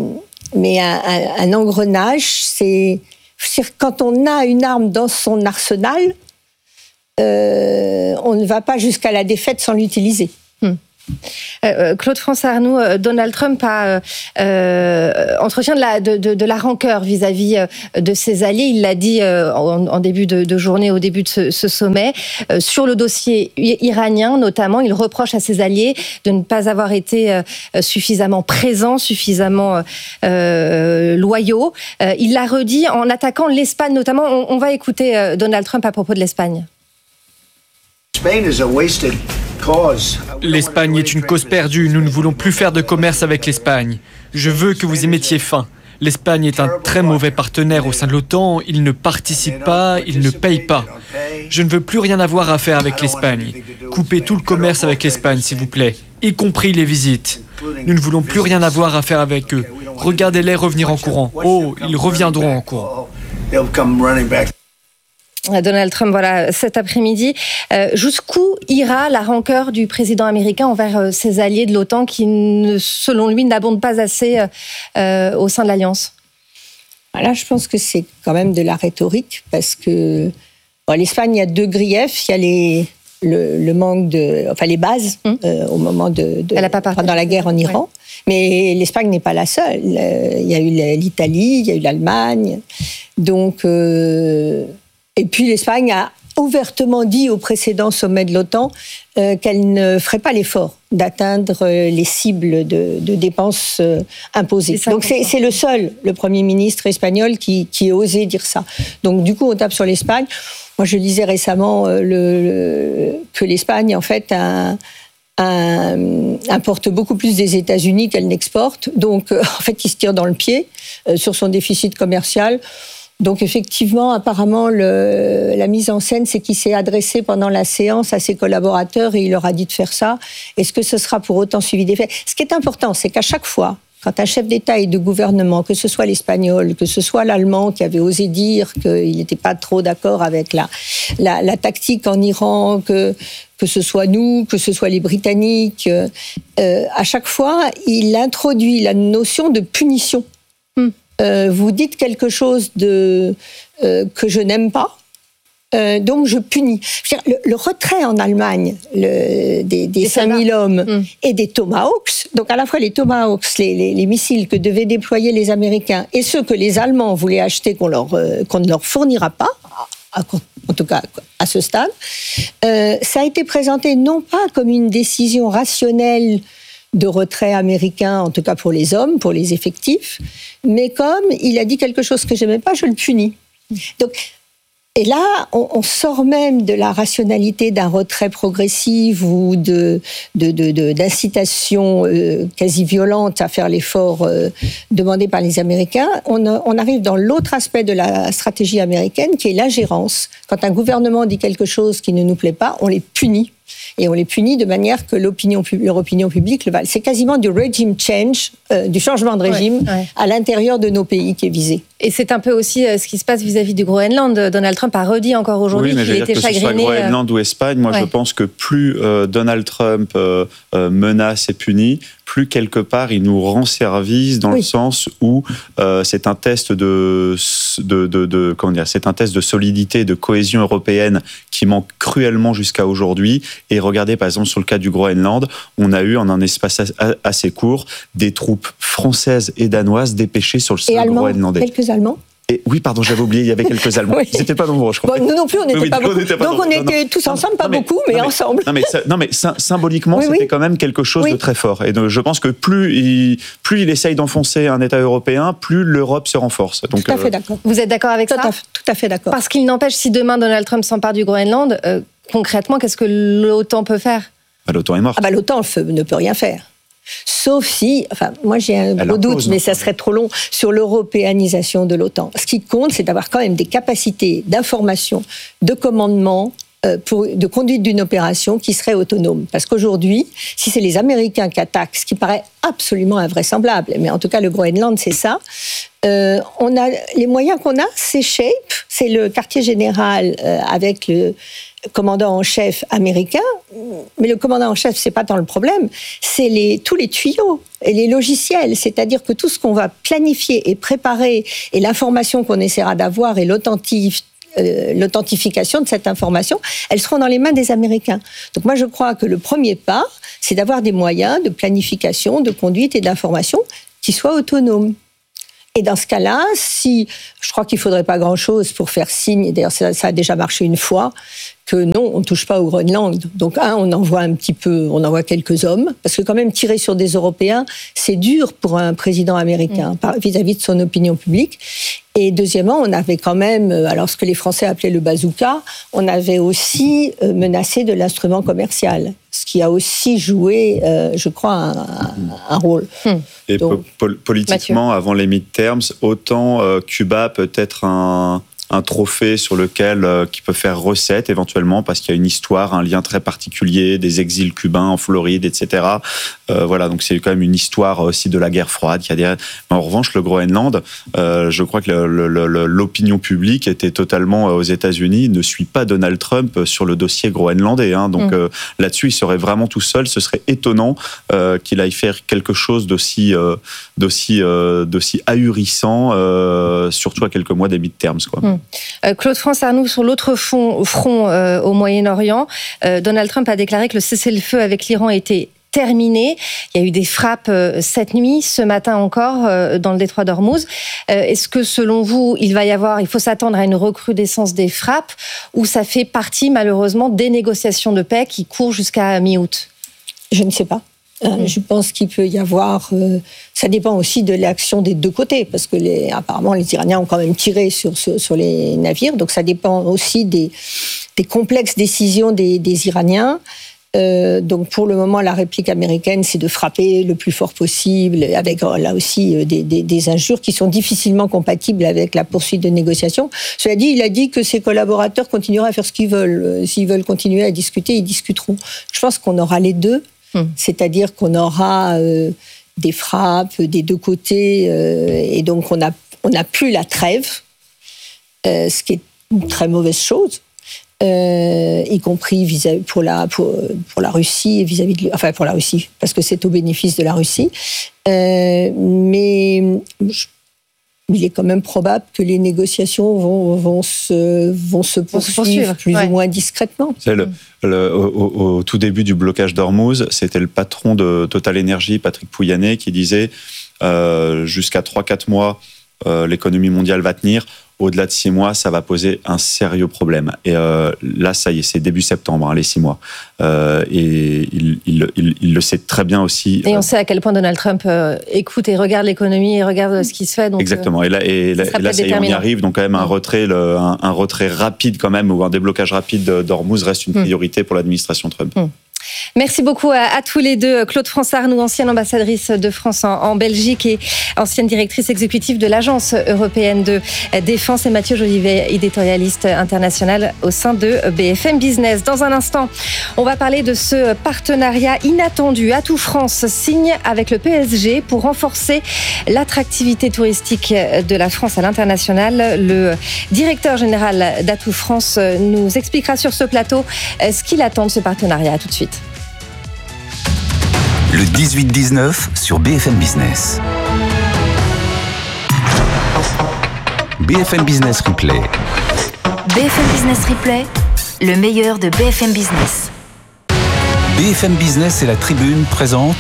un engrenage, c'est quand on a une arme dans son arsenal, on ne va pas jusqu'à la défaite sans l'utiliser. Claude-France Arnoux, Donald Trump entretient de la rancœur vis-à-vis de ses alliés. Il l'a dit en début de journée, au début de ce sommet. Sur le dossier iranien, notamment, il reproche à ses alliés de ne pas avoir été suffisamment présents, suffisamment loyaux. Il l'a redit en attaquant l'Espagne, notamment. On va écouter Donald Trump à propos de l'Espagne. L'Espagne est une cause perdue. Nous ne voulons plus faire de commerce avec l'Espagne. Je veux que vous y mettiez fin. L'Espagne est un très mauvais partenaire au sein de l'OTAN. Il ne participe pas, il ne paye pas. Je ne veux plus rien avoir à faire avec l'Espagne. Coupez tout le commerce avec l'Espagne, s'il vous plaît, y compris les visites. Nous ne voulons plus rien avoir à faire avec eux. Regardez-les revenir en courant. Oh, ils reviendront en courant. Donald Trump, voilà, cet après-midi. Jusqu'où ira la rancœur du président américain envers ses alliés de l'OTAN qui, selon lui, n'abondent pas assez au sein de l'Alliance? Là, je pense que c'est quand même de la rhétorique, parce que l'Espagne, il y a deux griefs. Il y a le manque les bases au moment pendant la guerre en Iran. Ouais. Mais l'Espagne n'est pas la seule. Il y a eu l'Italie, il y a eu l'Allemagne. Donc... Et puis l'Espagne a ouvertement dit au précédent sommet de l'OTAN qu'elle ne ferait pas l'effort d'atteindre les cibles de dépenses imposées. Donc c'est le Premier ministre espagnol qui a osé dire ça. Donc du coup, on tape sur l'Espagne. Moi, je lisais récemment que l'Espagne, en fait, importe beaucoup plus des États-Unis qu'elle n'exporte. Donc, en fait, il se tire dans le pied sur son déficit commercial. Donc effectivement, apparemment, la mise en scène, c'est qu'il s'est adressé pendant la séance à ses collaborateurs et il leur a dit de faire ça. Est-ce que ce sera pour autant suivi des faits? Ce qui est important, c'est qu'à chaque fois, quand un chef d'État et de gouvernement, que ce soit l'Espagnol, que ce soit l'Allemand qui avait osé dire qu'il n'était pas trop d'accord avec la tactique en Iran, que ce soit nous, que ce soit les Britanniques, à chaque fois, il introduit la notion de punition. Vous dites quelque chose que je n'aime pas, donc je punis. Le retrait en Allemagne des 5000 hommes et des Tomahawks, donc à la fois les Tomahawks, les missiles que devaient déployer les Américains et ceux que les Allemands voulaient acheter qu'on ne leur fournira pas, en tout cas à ce stade, ça a été présenté non pas comme une décision rationnelle de retrait américain, en tout cas pour les hommes, pour les effectifs, mais comme il a dit quelque chose que j'aimais pas, je le punis. Donc, et là, on sort même de la rationalité d'un retrait progressif ou d'incitation quasi violente à faire l'effort demandé par les Américains. On arrive dans l'autre aspect de la stratégie américaine, qui est l'ingérence. Quand un gouvernement dit quelque chose qui ne nous plaît pas, on les punit. Et on les punit de manière que leur opinion publique le valide. C'est quasiment du regime change, du changement de régime à l'intérieur de nos pays qui est visé. Et c'est un peu aussi ce qui se passe vis-à-vis du Groenland. Donald Trump a redit encore aujourd'hui qu'il était chagriné. Que ce soit Groenland ou Espagne, moi je pense que plus Donald Trump menace et punit, plus quelque part il nous rend service dans le sens où c'est un test c'est un test de solidité, de cohésion européenne qui manque cruellement jusqu'à aujourd'hui. Et regardez par exemple sur le cas du Groenland, on a eu en un espace assez court des troupes françaises et danoises dépêchées sur le sol groenlandais. Quelques Allemands. Oui, pardon, j'avais oublié, il y avait quelques Allemands. Ils n'étaient pas nombreux, je crois. Bon, nous non plus, on n'était pas beaucoup. Donc on était tous ensemble, pas beaucoup, mais ensemble. Non, mais symboliquement, c'était quand même quelque chose de très fort. Et donc, je pense que plus il essaye d'enfoncer un État européen, plus l'Europe se renforce. Donc, tout à fait d'accord. Vous êtes d'accord avec ça? Tout à fait d'accord. Parce qu'il n'empêche, si demain Donald Trump s'empare du Groenland, concrètement, qu'est-ce que l'OTAN peut faire? L'OTAN est morte. L'OTAN ne peut rien faire. Sauf si, moi j'ai un gros doute, mais ça serait trop long, sur l'européanisation de l'OTAN. Ce qui compte, c'est d'avoir quand même des capacités d'information, de commandement de conduite d'une opération qui serait autonome. Parce qu'aujourd'hui, si c'est les Américains qui attaquent, ce qui paraît absolument invraisemblable, mais en tout cas le Groenland, c'est ça, on a les moyens qu'on a, c'est SHAPE, c'est le quartier général avec le commandant en chef américain, mais le commandant en chef, c'est pas tant le problème, c'est tous les tuyaux et les logiciels, c'est-à-dire que tout ce qu'on va planifier et préparer et l'information qu'on essaiera d'avoir et l'authentification de cette information, elles seront dans les mains des Américains. Donc moi, je crois que le premier pas, c'est d'avoir des moyens de planification, de conduite et d'information qui soient autonomes. Et dans ce cas-là, je crois qu'il ne faudrait pas grand-chose pour faire signe, et d'ailleurs ça a déjà marché une fois, que non, on ne touche pas au Groenland. Donc on envoie quelques hommes, parce que quand même tirer sur des Européens, c'est dur pour un président américain vis-à-vis de son opinion publique. Et deuxièmement, on avait quand même, alors ce que les Français appelaient le bazooka, on avait aussi menacé de l'instrument commercial, ce qui a aussi joué, je crois, un rôle. Et donc, politiquement, Mathieu. Avant les midterms, autant Cuba peut être un trophée sur lequel qui peut faire recette éventuellement parce qu'il y a une histoire, un lien très particulier, des exils cubains en Floride, etc. Voilà, donc c'est quand même une histoire aussi de la guerre froide. En revanche, le Groenland, je crois que l'opinion publique était totalement aux États-Unis, ne suit pas Donald Trump sur le dossier groenlandais. Donc là-dessus, il serait vraiment tout seul. Ce serait étonnant qu'il aille faire quelque chose d'aussi ahurissant, surtout à quelques mois des midterms, quoi. Claude France Arnoux, sur l'autre front au Moyen-Orient, Donald Trump a déclaré que le cessez-le-feu avec l'Iran était terminé. Il y a eu des frappes cette nuit, ce matin encore, dans le détroit d'Ormuz. Est-ce que, selon vous, il faut s'attendre à une recrudescence des frappes, ou ça fait partie, malheureusement, des négociations de paix qui courent jusqu'à mi-août ? Je ne sais pas. Je pense qu'il peut y avoir... ça dépend aussi de l'action des deux côtés, parce que apparemment les Iraniens ont quand même tiré sur les navires, donc ça dépend aussi des complexes décisions des Iraniens. Donc pour le moment, la réplique américaine, c'est de frapper le plus fort possible, avec là aussi des injures qui sont difficilement compatibles avec la poursuite de négociations. Cela dit, il a dit que ses collaborateurs continueraient à faire ce qu'ils veulent. S'ils veulent continuer à discuter, ils discuteront. Je pense qu'on aura les deux. C'est-à-dire qu'on aura des frappes des deux côtés, et donc on n'a plus la trêve, ce qui est une très mauvaise chose, y compris pour la Russie, pour la Russie, parce que c'est au bénéfice de la Russie. Mais il est quand même probable que les négociations vont se poursuivre plus ou moins discrètement. Au tout début du blocage d'Ormuz, c'était le patron de Total Energy, Patrick Pouyanné, qui disait jusqu'à 3-4 mois, l'économie mondiale va tenir. Au-delà de 6 mois, ça va poser un sérieux problème. Et là, ça y est, c'est début septembre, les 6 mois. Et il le sait très bien aussi. Et on sait à quel point Donald Trump écoute et regarde l'économie et regarde ce qui se fait. Donc, exactement. Et là, ça y est, on y arrive. Donc quand même, un retrait rapide quand même, ou un déblocage rapide d'Ormuz reste une priorité pour l'administration Trump. Merci beaucoup à tous les deux. Claude France Arnoux, ancienne ambassadrice de France en Belgique et ancienne directrice exécutive de l'Agence européenne de défense, et Mathieu Jolivet, éditorialiste international au sein de BFM Business. Dans un instant, on va parler de ce partenariat inattendu. Atout France signe avec le PSG pour renforcer l'attractivité touristique de la France à l'international. Le directeur général d'Atout France nous expliquera sur ce plateau ce qu'il attend de ce partenariat. À tout de suite. Le 18-19 sur BFM Business. BFM Business Replay. BFM Business Replay, le meilleur de BFM Business. BFM Business et la Tribune présente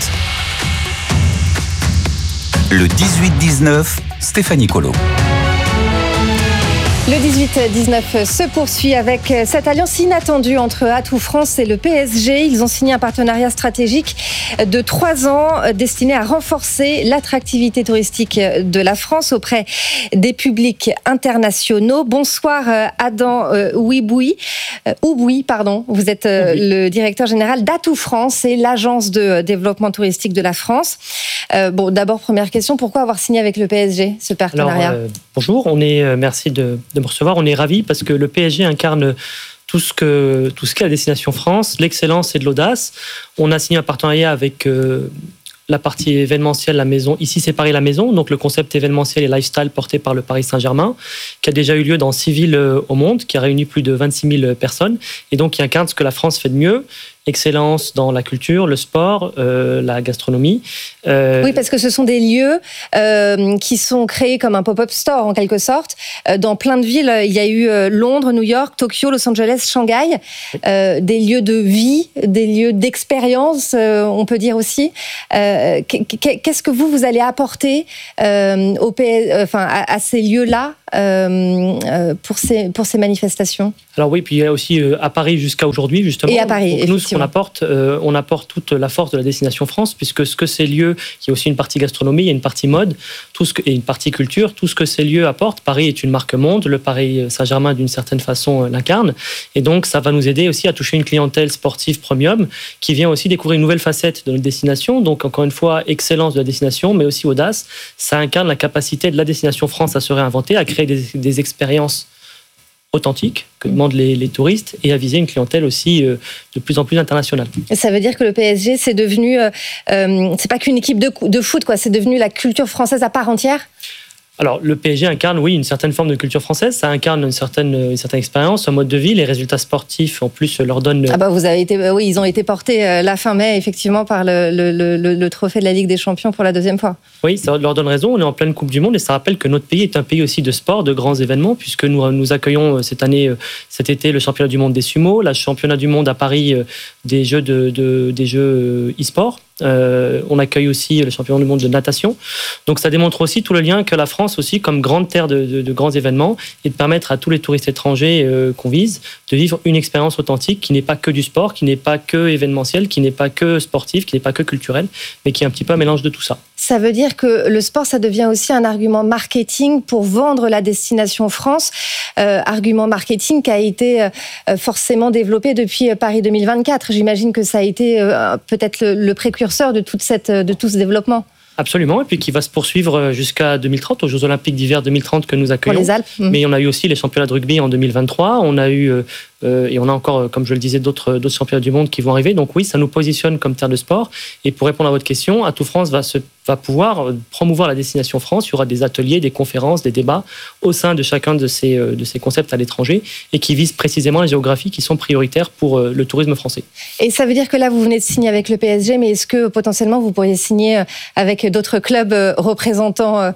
le 18-19, Stéphanie Colo. Le 18-19 se poursuit avec cette alliance inattendue entre Atout France et le PSG. Ils ont signé un partenariat stratégique de 3 ans destiné à renforcer l'attractivité touristique de la France auprès des publics internationaux. Bonsoir Adam Ouboui, vous êtes le directeur général d'Atout France et l'agence de développement touristique de la France. D'abord, première question, pourquoi avoir signé avec le PSG ce partenariat ? Bonjour, merci de me recevoir. On est ravis parce que le PSG incarne tout ce qu'est la destination France, l'excellence et de l'audace. On a signé un partenariat avec la partie événementielle, la maison. Ici, c'est Paris la maison, donc le concept événementiel et lifestyle porté par le Paris Saint-Germain, qui a déjà eu lieu dans 6 villes au monde, qui a réuni plus de 26 000 personnes, et donc qui incarne ce que la France fait de mieux. Excellence dans la culture, le sport, la gastronomie. Oui, parce que ce sont des lieux qui sont créés comme un pop-up store, en quelque sorte. Dans plein de villes, il y a eu Londres, New York, Tokyo, Los Angeles, Shanghai. Des lieux de vie, des lieux d'expérience, on peut dire aussi. Qu'est-ce que vous allez apporter à ces lieux-là pour ces manifestations? Alors oui, puis il y a aussi à Paris jusqu'à aujourd'hui, justement. Et à Paris, donc, nous, ce qu'on apporte, on apporte toute la force de la destination France, puisque ce que ces lieux, il y a aussi une partie gastronomie, il y a une partie mode, et une partie culture, tout ce que ces lieux apportent. Paris est une marque monde, le Paris Saint-Germain, d'une certaine façon, l'incarne. Et donc, ça va nous aider aussi à toucher une clientèle sportive premium, qui vient aussi découvrir une nouvelle facette de notre destination. Donc, encore une fois, excellence de la destination, mais aussi audace. Ça incarne la capacité de la destination France à se réinventer, à créer des expériences authentiques que demandent les touristes et à viser une clientèle aussi de plus en plus internationale. Ça veut dire que le PSG, c'est devenu, c'est pas qu'une équipe de foot, quoi, c'est devenu la culture française à part entière? Alors, le PSG incarne, oui, une certaine forme de culture française. Ça incarne une certaine expérience, un mode de vie. Les résultats sportifs, en plus, leur donnent... Ah bah, ils ont été portés la fin mai, effectivement, par le trophée de la Ligue des Champions pour la 2e fois. Oui, ça leur donne raison. On est en pleine Coupe du Monde et ça rappelle que notre pays est un pays aussi de sport, de grands événements, puisque nous accueillons cet été, le championnat du monde des sumo, le championnat du monde à Paris des jeux e-sport. On accueille aussi le championnat du monde de natation. Donc ça démontre aussi tout le lien que la France aussi, comme grande terre de grands événements, et de permettre à tous les touristes étrangers qu'on vise de vivre une expérience authentique qui n'est pas que du sport, qui n'est pas que événementiel, qui n'est pas que sportif, qui n'est pas que culturel, mais qui est un petit peu un mélange de tout ça. Ça veut dire que le sport, ça devient aussi un argument marketing pour vendre la destination France, argument marketing qui a été forcément développé depuis Paris 2024. J'imagine que ça a été peut-être le précurseur de tout ce développement. Absolument, et puis qui va se poursuivre jusqu'à 2030, aux Jeux Olympiques d'hiver 2030 que nous accueillons. Pour les Alpes. Mais on a eu aussi les championnats de rugby en 2023, on a eu, et on a encore, comme je le disais, d'autres championnats du monde qui vont arriver. Donc oui, ça nous positionne comme terre de sport. Et pour répondre à votre question, Atout France va pouvoir promouvoir la destination France. Il y aura des ateliers, des conférences, des débats au sein de chacun de ces concepts à l'étranger et qui visent précisément les géographies qui sont prioritaires pour le tourisme français. Et ça veut dire que là, vous venez de signer avec le PSG, mais est-ce que potentiellement vous pourriez signer avec d'autres clubs représentants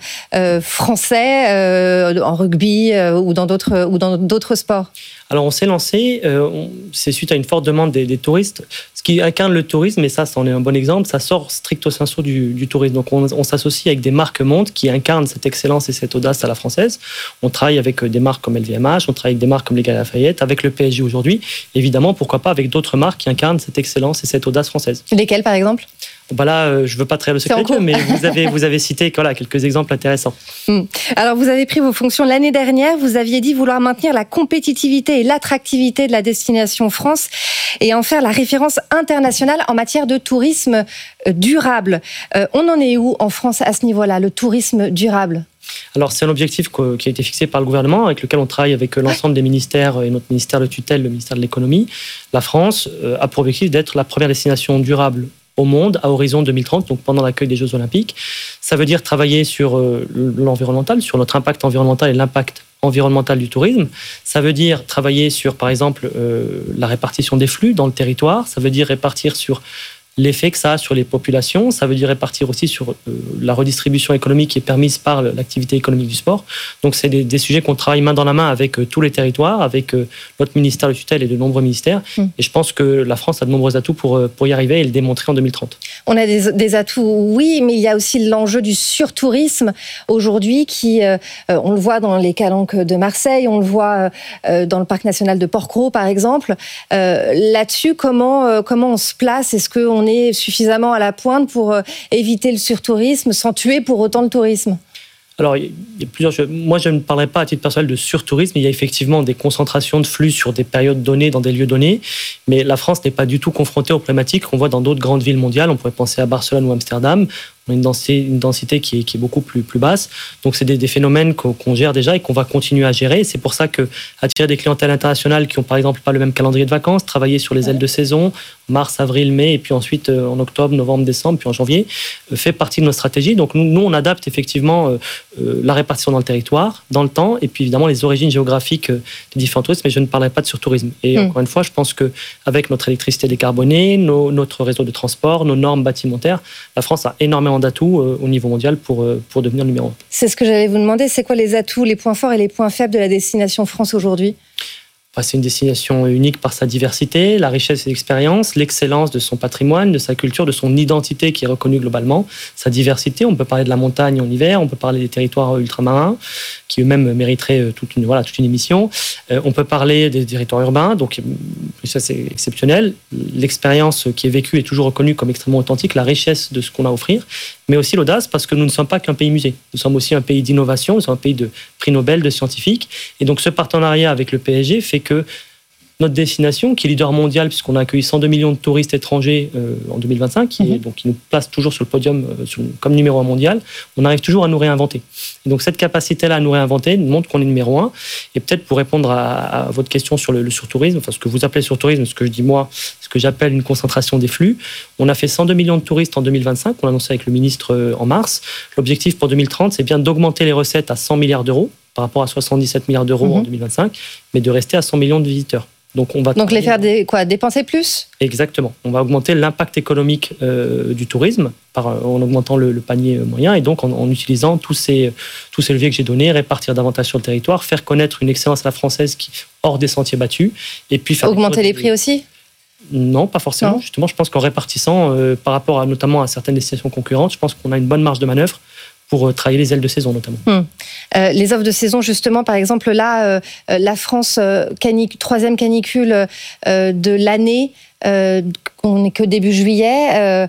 français en rugby ou dans d'autres sports? Alors on s'est lancé, c'est suite à une forte demande des touristes. Ce qui incarne le tourisme, et ça c'en est un bon exemple, ça sort stricto sensu du tourisme. Donc on s'associe avec des marques mondes qui incarnent cette excellence et cette audace à la française. On travaille avec des marques comme LVMH, on travaille avec des marques comme les Galeries Lafayette, avec le PSG aujourd'hui. Évidemment, pourquoi pas avec d'autres marques qui incarnent cette excellence et cette audace française. Lesquelles par exemple? Là, je ne veux pas trahir le secret, mais vous avez cité quelques exemples intéressants. Alors, vous avez pris vos fonctions l'année dernière. Vous aviez dit vouloir maintenir la compétitivité et l'attractivité de la destination France et en faire la référence internationale en matière de tourisme durable. On en est où en France à ce niveau-là, le tourisme durable ? Alors, c'est un objectif qui a été fixé par le gouvernement, avec lequel on travaille avec l'ensemble des ministères et notre ministère de tutelle, le ministère de l'économie. La France a pour objectif d'être la première destination durable au monde à horizon 2030, donc pendant l'accueil des Jeux Olympiques. Ça veut dire travailler sur l'environnemental, sur notre impact environnemental et l'impact environnemental du tourisme. Ça veut dire travailler sur, par exemple, la répartition des flux dans le territoire. Ça veut dire répartir sur l'effet que ça a sur les populations. Ça veut dire répartir aussi sur la redistribution économique qui est permise par l'activité économique du sport. Donc, c'est des sujets qu'on travaille main dans la main avec tous les territoires, avec notre ministère de tutelle et de nombreux ministères. Et je pense que la France a de nombreux atouts pour y arriver et le démontrer en 2030. On a des atouts, oui, mais il y a aussi l'enjeu du surtourisme aujourd'hui qui, on le voit dans les calanques de Marseille, on le voit dans le parc national de Porquerolles, par exemple. Là-dessus, comment on se place ? Est-ce qu'on est suffisamment à la pointe pour éviter le surtourisme sans tuer pour autant le tourisme ? Alors, il y a plusieurs choses. Moi, je ne parlerai pas à titre personnel de surtourisme. Il y a effectivement des concentrations de flux sur des périodes données, dans des lieux donnés. Mais la France n'est pas du tout confrontée aux problématiques qu'on voit dans d'autres grandes villes mondiales. On pourrait penser à Barcelone ou Amsterdam, On a une densité qui est beaucoup plus basse. Donc, c'est des phénomènes qu'on gère déjà et qu'on va continuer à gérer. C'est pour ça qu'attirer des clientèles internationales qui ont, par exemple, pas le même calendrier de vacances, travailler sur les ailes de saison, mars, avril, mai, et puis ensuite en octobre, novembre, décembre, puis en janvier, fait partie de notre stratégie. Donc, nous, on adapte effectivement la répartition dans le territoire, dans le temps, et puis évidemment les origines géographiques des différents touristes, mais je ne parlerai pas de surtourisme. Et encore une fois, je pense qu'avec notre électricité décarbonée, notre réseau de transport, nos normes bâtimentaires, la France a énormément d'atouts au niveau mondial pour devenir numéro 1. C'est ce que j'allais vous demander, c'est quoi les atouts, les points forts et les points faibles de la destination France aujourd'hui ? C'est une destination unique par sa diversité, la richesse et l'expérience, l'excellence de son patrimoine, de sa culture, de son identité qui est reconnue globalement, sa diversité. On peut parler de la montagne en hiver, on peut parler des territoires ultramarins qui eux-mêmes mériteraient toute une émission. On peut parler des territoires urbains, donc ça c'est exceptionnel. L'expérience qui est vécue est toujours reconnue comme extrêmement authentique, la richesse de ce qu'on a à offrir, mais aussi l'audace parce que nous ne sommes pas qu'un pays musée. Nous sommes aussi un pays d'innovation, nous sommes un pays de prix Nobel, de scientifiques. Et donc ce partenariat avec le PSG fait que notre destination, qui est leader mondial, puisqu'on a accueilli 102 millions de touristes étrangers en 2025, qui nous place toujours sur le podium comme numéro 1 mondial, on arrive toujours à nous réinventer. Et donc cette capacité-là à nous réinventer nous montre qu'on est numéro 1. Et peut-être pour répondre à votre question sur le surtourisme, enfin ce que vous appelez surtourisme, ce que je dis moi, ce que j'appelle une concentration des flux, on a fait 102 millions de touristes en 2025, on l'a annoncé avec le ministre en mars. L'objectif pour 2030, c'est bien d'augmenter les recettes à 100 milliards d'euros par rapport à 77 milliards d'euros en 2025, mais de rester à 100 millions de visiteurs. Donc les faire dépenser plus ? Exactement. On va augmenter l'impact économique du tourisme en augmentant le panier moyen et donc en utilisant tous ces leviers que j'ai donnés, répartir davantage sur le territoire, faire connaître une excellence à la française hors des sentiers battus. Et puis augmenter les prix aussi ? Non, pas forcément. Non. Justement, je pense qu'en répartissant par rapport notamment à certaines destinations concurrentes, je pense qu'on a une bonne marge de manœuvre pour travailler les ailes de saison notamment. Les offres de saison, justement, par exemple, là, la France, troisième canicule de l'année, on n'est que début juillet,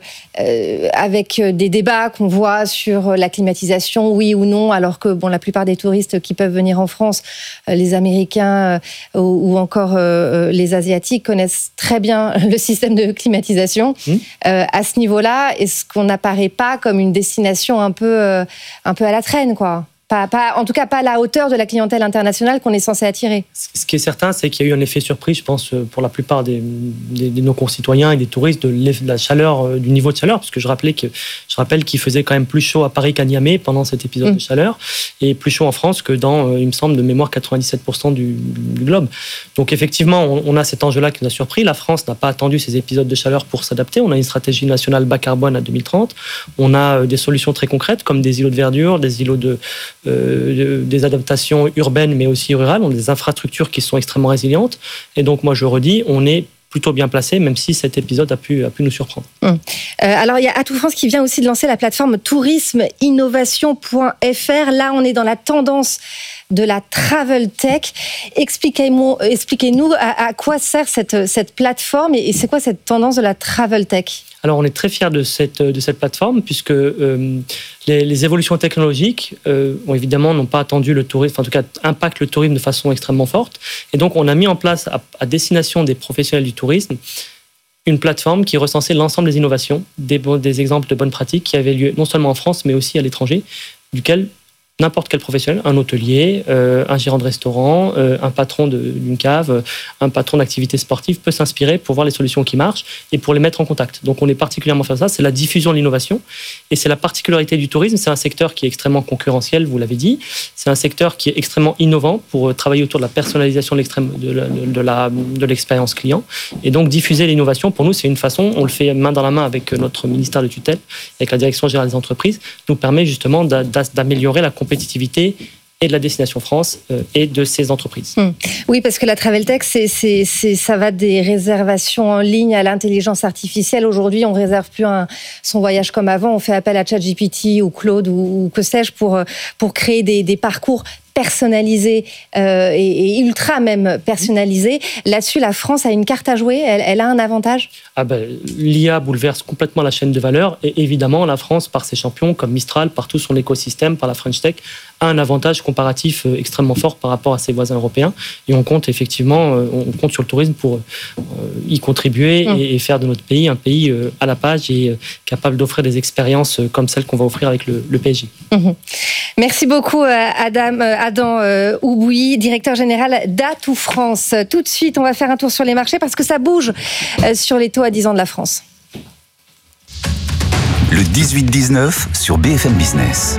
avec des débats qu'on voit sur la climatisation, oui ou non, alors que la plupart des touristes qui peuvent venir en France, les Américains ou encore les Asiatiques connaissent très bien le système de climatisation. À ce niveau-là, est-ce qu'on n'apparaît pas comme une destination un peu à la traîne, quoi ? En tout cas, pas à la hauteur de la clientèle internationale qu'on est censé attirer. Ce qui est certain, c'est qu'il y a eu un effet surprise, je pense, pour la plupart de nos concitoyens et des touristes, de la chaleur, du niveau de chaleur, parce que je rappelle qu'il faisait quand même plus chaud à Paris qu'à Niamey pendant cet épisode de chaleur, et plus chaud en France que dans, il me semble, de mémoire, 97% du globe. Donc effectivement, on a cet enjeu-là qui nous a surpris. La France n'a pas attendu ces épisodes de chaleur pour s'adapter. On a une stratégie nationale bas carbone à 2030. On a des solutions très concrètes, comme des îlots de verdure, des îlots des adaptations urbaines mais aussi rurales, on a des infrastructures qui sont extrêmement résilientes et donc moi je redis, on est plutôt bien placé même si cet épisode a pu nous surprendre. Alors il y a Atout France qui vient aussi de lancer la plateforme tourismeinnovation.fr. Là on est dans la tendance de la travel tech. Expliquez-nous à quoi sert cette plateforme et c'est quoi cette tendance de la travel tech ? Alors, on est très fiers de cette plateforme puisque les évolutions technologiques, évidemment, n'ont pas attendu le tourisme, en tout cas, impactent le tourisme de façon extrêmement forte. Et donc, on a mis en place, à destination des professionnels du tourisme, une plateforme qui recensait l'ensemble des innovations, des exemples de bonnes pratiques qui avaient lieu non seulement en France, mais aussi à l'étranger, duquel n'importe quel professionnel, un hôtelier, un gérant de restaurant, un patron d'une cave, un patron d'activité sportive peut s'inspirer pour voir les solutions qui marchent et pour les mettre en contact. Donc on est particulièrement fait ça, c'est la diffusion de l'innovation et c'est la particularité du tourisme. C'est un secteur qui est extrêmement concurrentiel, vous l'avez dit. C'est un secteur qui est extrêmement innovant pour travailler autour de la personnalisation de l'expérience client. Et donc diffuser l'innovation, pour nous, c'est une façon, on le fait main dans la main avec notre ministère de tutelle, avec la Direction générale des entreprises, nous permet justement d'améliorer la compétitivité et de la destination France et de ces entreprises. Oui, parce que la travel tech, ça va des réservations en ligne à l'intelligence artificielle. Aujourd'hui, on ne réserve plus son voyage comme avant. On fait appel à ChatGPT ou Claude ou que sais-je pour créer des parcours personnalisé et ultra même personnalisé. Là-dessus, la France a une carte à jouer, elle a un avantage ? L'IA bouleverse complètement la chaîne de valeur et évidemment, la France, par ses champions comme Mistral, par tout son écosystème, par la French Tech, a un avantage comparatif extrêmement fort par rapport à ses voisins européens. Et on compte sur le tourisme pour y contribuer et faire de notre pays un pays à la page et capable d'offrir des expériences comme celles qu'on va offrir avec le PSG. Merci beaucoup Adam Oubouy, directeur général d'Atout France. Tout de suite, on va faire un tour sur les marchés parce que ça bouge sur les taux à 10 ans de la France. Le 18-19 sur BFM Business.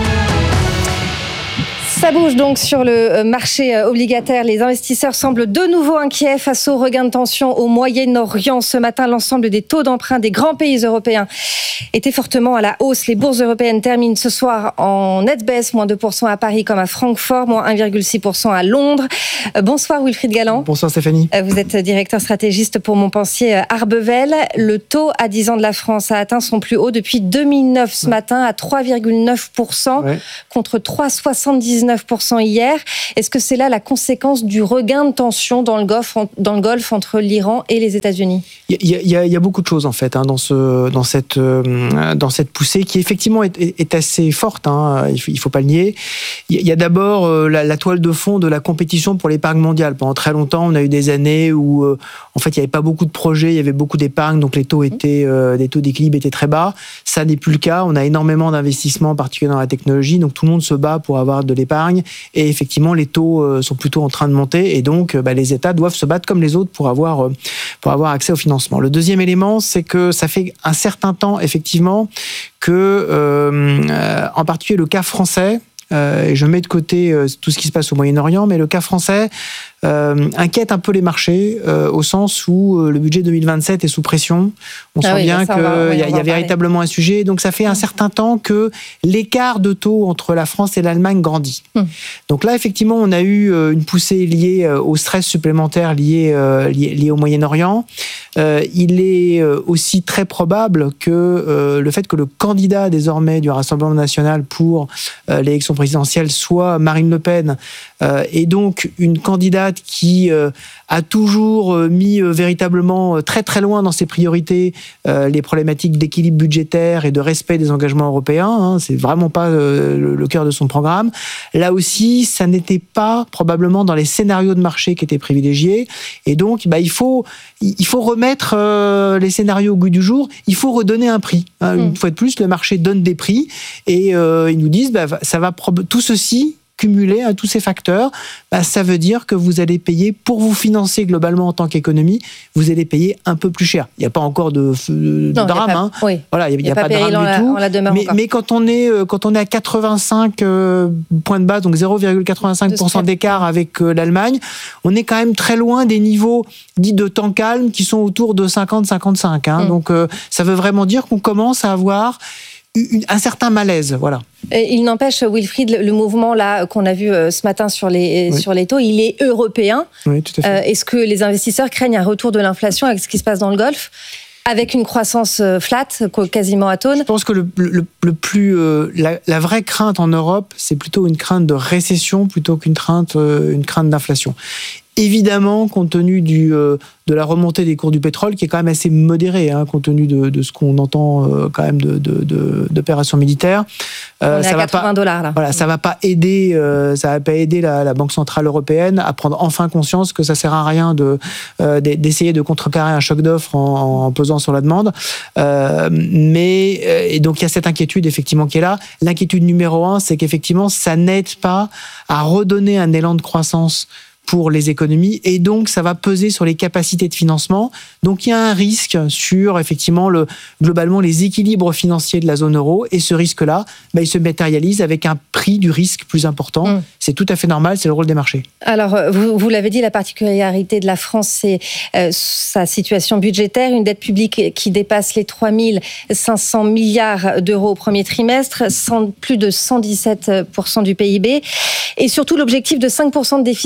Ça bouge donc sur le marché obligataire. Les investisseurs semblent de nouveau inquiets face au regain de tension au Moyen-Orient. Ce matin, l'ensemble des taux d'emprunt des grands pays européens étaient fortement à la hausse. Les bourses européennes terminent ce soir en nette baisse, moins 2% à Paris comme à Francfort, moins 1,6% à Londres. Bonsoir Wilfried Galland. Bonsoir Stéphanie. Vous êtes directeur stratégiste pour Montpensier Arbevel. Le taux à 10 ans de la France a atteint son plus haut depuis 2009 ce matin à 3,9% contre 3,79% hier. Est-ce que c'est là la conséquence du regain de tension dans le Golfe entre l'Iran et les États-Unis ? Il y a beaucoup de choses en fait dans cette poussée qui effectivement est assez forte. Il faut pas le nier. Il y a d'abord la toile de fond de la compétition pour l'épargne mondiale. Pendant très longtemps, on a eu des années où en fait il y avait pas beaucoup de projets, il y avait beaucoup d'épargne, donc les taux des taux d'équilibre étaient très bas. Ça n'est plus le cas. On a énormément d'investissements, particulièrement dans la technologie, donc tout le monde se bat pour avoir de l'épargne. Et effectivement, les taux sont plutôt en train de monter et donc les États doivent se battre comme les autres pour avoir accès au financement. Le deuxième élément, c'est que ça fait un certain temps, effectivement, que, en particulier le cas français, et je mets de côté tout ce qui se passe au Moyen-Orient, mais le cas français inquiète un peu les marchés au sens où le budget 2027 est sous pression. On sent bien qu'il y a véritablement un sujet. Donc ça fait un certain temps que l'écart de taux entre la France et l'Allemagne grandit. Donc là, effectivement, on a eu une poussée liée au stress supplémentaire lié au Moyen-Orient. Il est aussi très probable que le fait que le candidat désormais du Rassemblement national pour l'élection présidentielle soit Marine Le Pen et donc une candidate qui a toujours mis véritablement très très loin dans ses priorités les problématiques d'équilibre budgétaire et de respect des engagements européens. C'est vraiment pas le cœur de son programme. Là aussi, ça n'était pas probablement dans les scénarios de marché qui étaient privilégiés. Et donc, il faut remettre les scénarios au goût du jour. Il faut redonner un prix. Une fois de plus, le marché donne des prix et ils nous disent, ça va tout ceci cumulé à tous ces facteurs, ça veut dire que vous allez payer, pour vous financer globalement en tant qu'économie, vous allez payer un peu plus cher. Il n'y a pas encore de drame. Voilà, il n'y a pas de drame du tout. Mais quand on est à 85 points de base, donc 0,85% d'écart avec l'Allemagne, on est quand même très loin des niveaux dits de temps calme qui sont autour de 50-55. Donc ça veut vraiment dire qu'on commence à avoir un certain malaise, voilà. Il n'empêche, Wilfried, le mouvement là qu'on a vu ce matin sur les taux, il est européen. Oui, tout à fait. Est-ce que les investisseurs craignent un retour de l'inflation avec ce qui se passe dans le Golfe, avec une croissance flat, quasiment atone? Je pense que la vraie crainte en Europe, c'est plutôt une crainte de récession plutôt qu'une crainte d'inflation. Évidemment, compte tenu de la remontée des cours du pétrole, qui est quand même assez modérée, compte tenu de ce qu'on entend quand même d'opérations militaires. On est à $80 là. Voilà, ça va pas aider la Banque centrale européenne à prendre enfin conscience que ça sert à rien d'essayer de contrecarrer un choc d'offre en pesant sur la demande. Et donc il y a cette inquiétude effectivement qui est là. L'inquiétude numéro 1, c'est qu'effectivement ça n'aide pas à redonner un élan de croissance pour les économies, et donc ça va peser sur les capacités de financement. Donc il y a un risque sur effectivement globalement les équilibres financiers de la zone euro, et ce risque-là, il se matérialise avec un prix du risque plus important. C'est tout à fait normal, c'est le rôle des marchés. Alors vous l'avez dit, la particularité de la France, c'est sa situation budgétaire, une dette publique qui dépasse les 3 500 milliards d'euros au premier trimestre, plus de 117% du PIB, et surtout l'objectif de 5% de déficit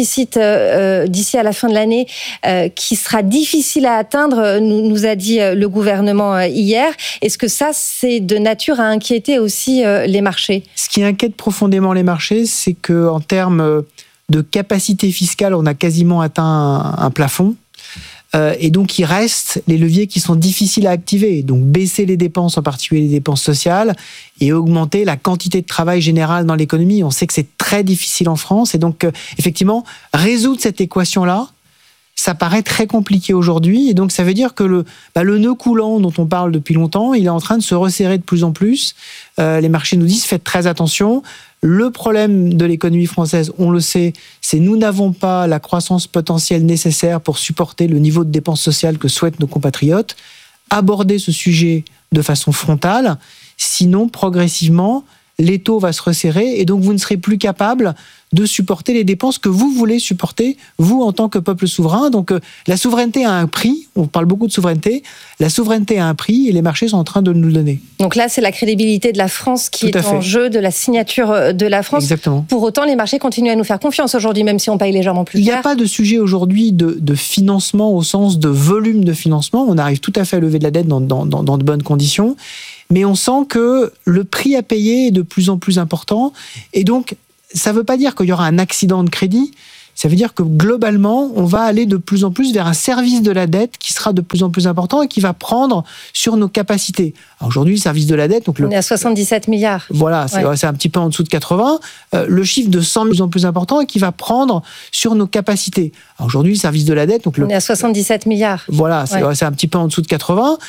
d'ici à la fin de l'année qui sera difficile à atteindre, nous a dit le gouvernement hier. Est-ce que ça, c'est de nature à inquiéter aussi les marchés ? Ce qui inquiète profondément les marchés, c'est qu'en termes de capacité fiscale, on a quasiment atteint un plafond. Et donc, il reste les leviers qui sont difficiles à activer. Donc, baisser les dépenses, en particulier les dépenses sociales, et augmenter la quantité de travail générale dans l'économie. On sait que c'est très difficile en France. Et donc, effectivement, résoudre cette équation-là, ça paraît très compliqué aujourd'hui. Et donc, ça veut dire que le nœud coulant dont on parle depuis longtemps, il est en train de se resserrer de plus en plus. Les marchés nous disent, faites très attention. Le problème de l'économie française, on le sait, c'est nous n'avons pas la croissance potentielle nécessaire pour supporter le niveau de dépenses sociales que souhaitent nos compatriotes. Abordez ce sujet de façon frontale, sinon progressivement, l'étau va se resserrer et donc vous ne serez plus capable de supporter les dépenses que vous voulez supporter, vous en tant que peuple souverain. Donc la souveraineté a un prix, on parle beaucoup de souveraineté, la souveraineté a un prix et les marchés sont en train de nous le donner. Donc là, c'est la crédibilité de la France qui est en jeu, de la signature de la France. Exactement. Pour autant, les marchés continuent à nous faire confiance aujourd'hui, même si on paye légèrement plus cher. Il n'y a pas de sujet aujourd'hui de financement au sens de volume de financement. On arrive tout à fait à lever de la dette dans de bonnes conditions. Mais on sent que le prix à payer est de plus en plus important. Et donc, ça ne veut pas dire qu'il y aura un accident de crédit. Ça veut dire que globalement, on va aller de plus en plus vers un service de la dette qui sera de plus en plus important et qui va prendre sur nos capacités. Alors aujourd'hui, le service de la dette... Donc on est à 77 milliards. Voilà, c'est un petit peu en dessous de 80. Le chiffre de 100 de plus en plus important et qui va prendre sur nos capacités. Alors aujourd'hui, le service de la dette... Donc on est à 77 milliards. Voilà, c'est un petit peu en dessous de 80.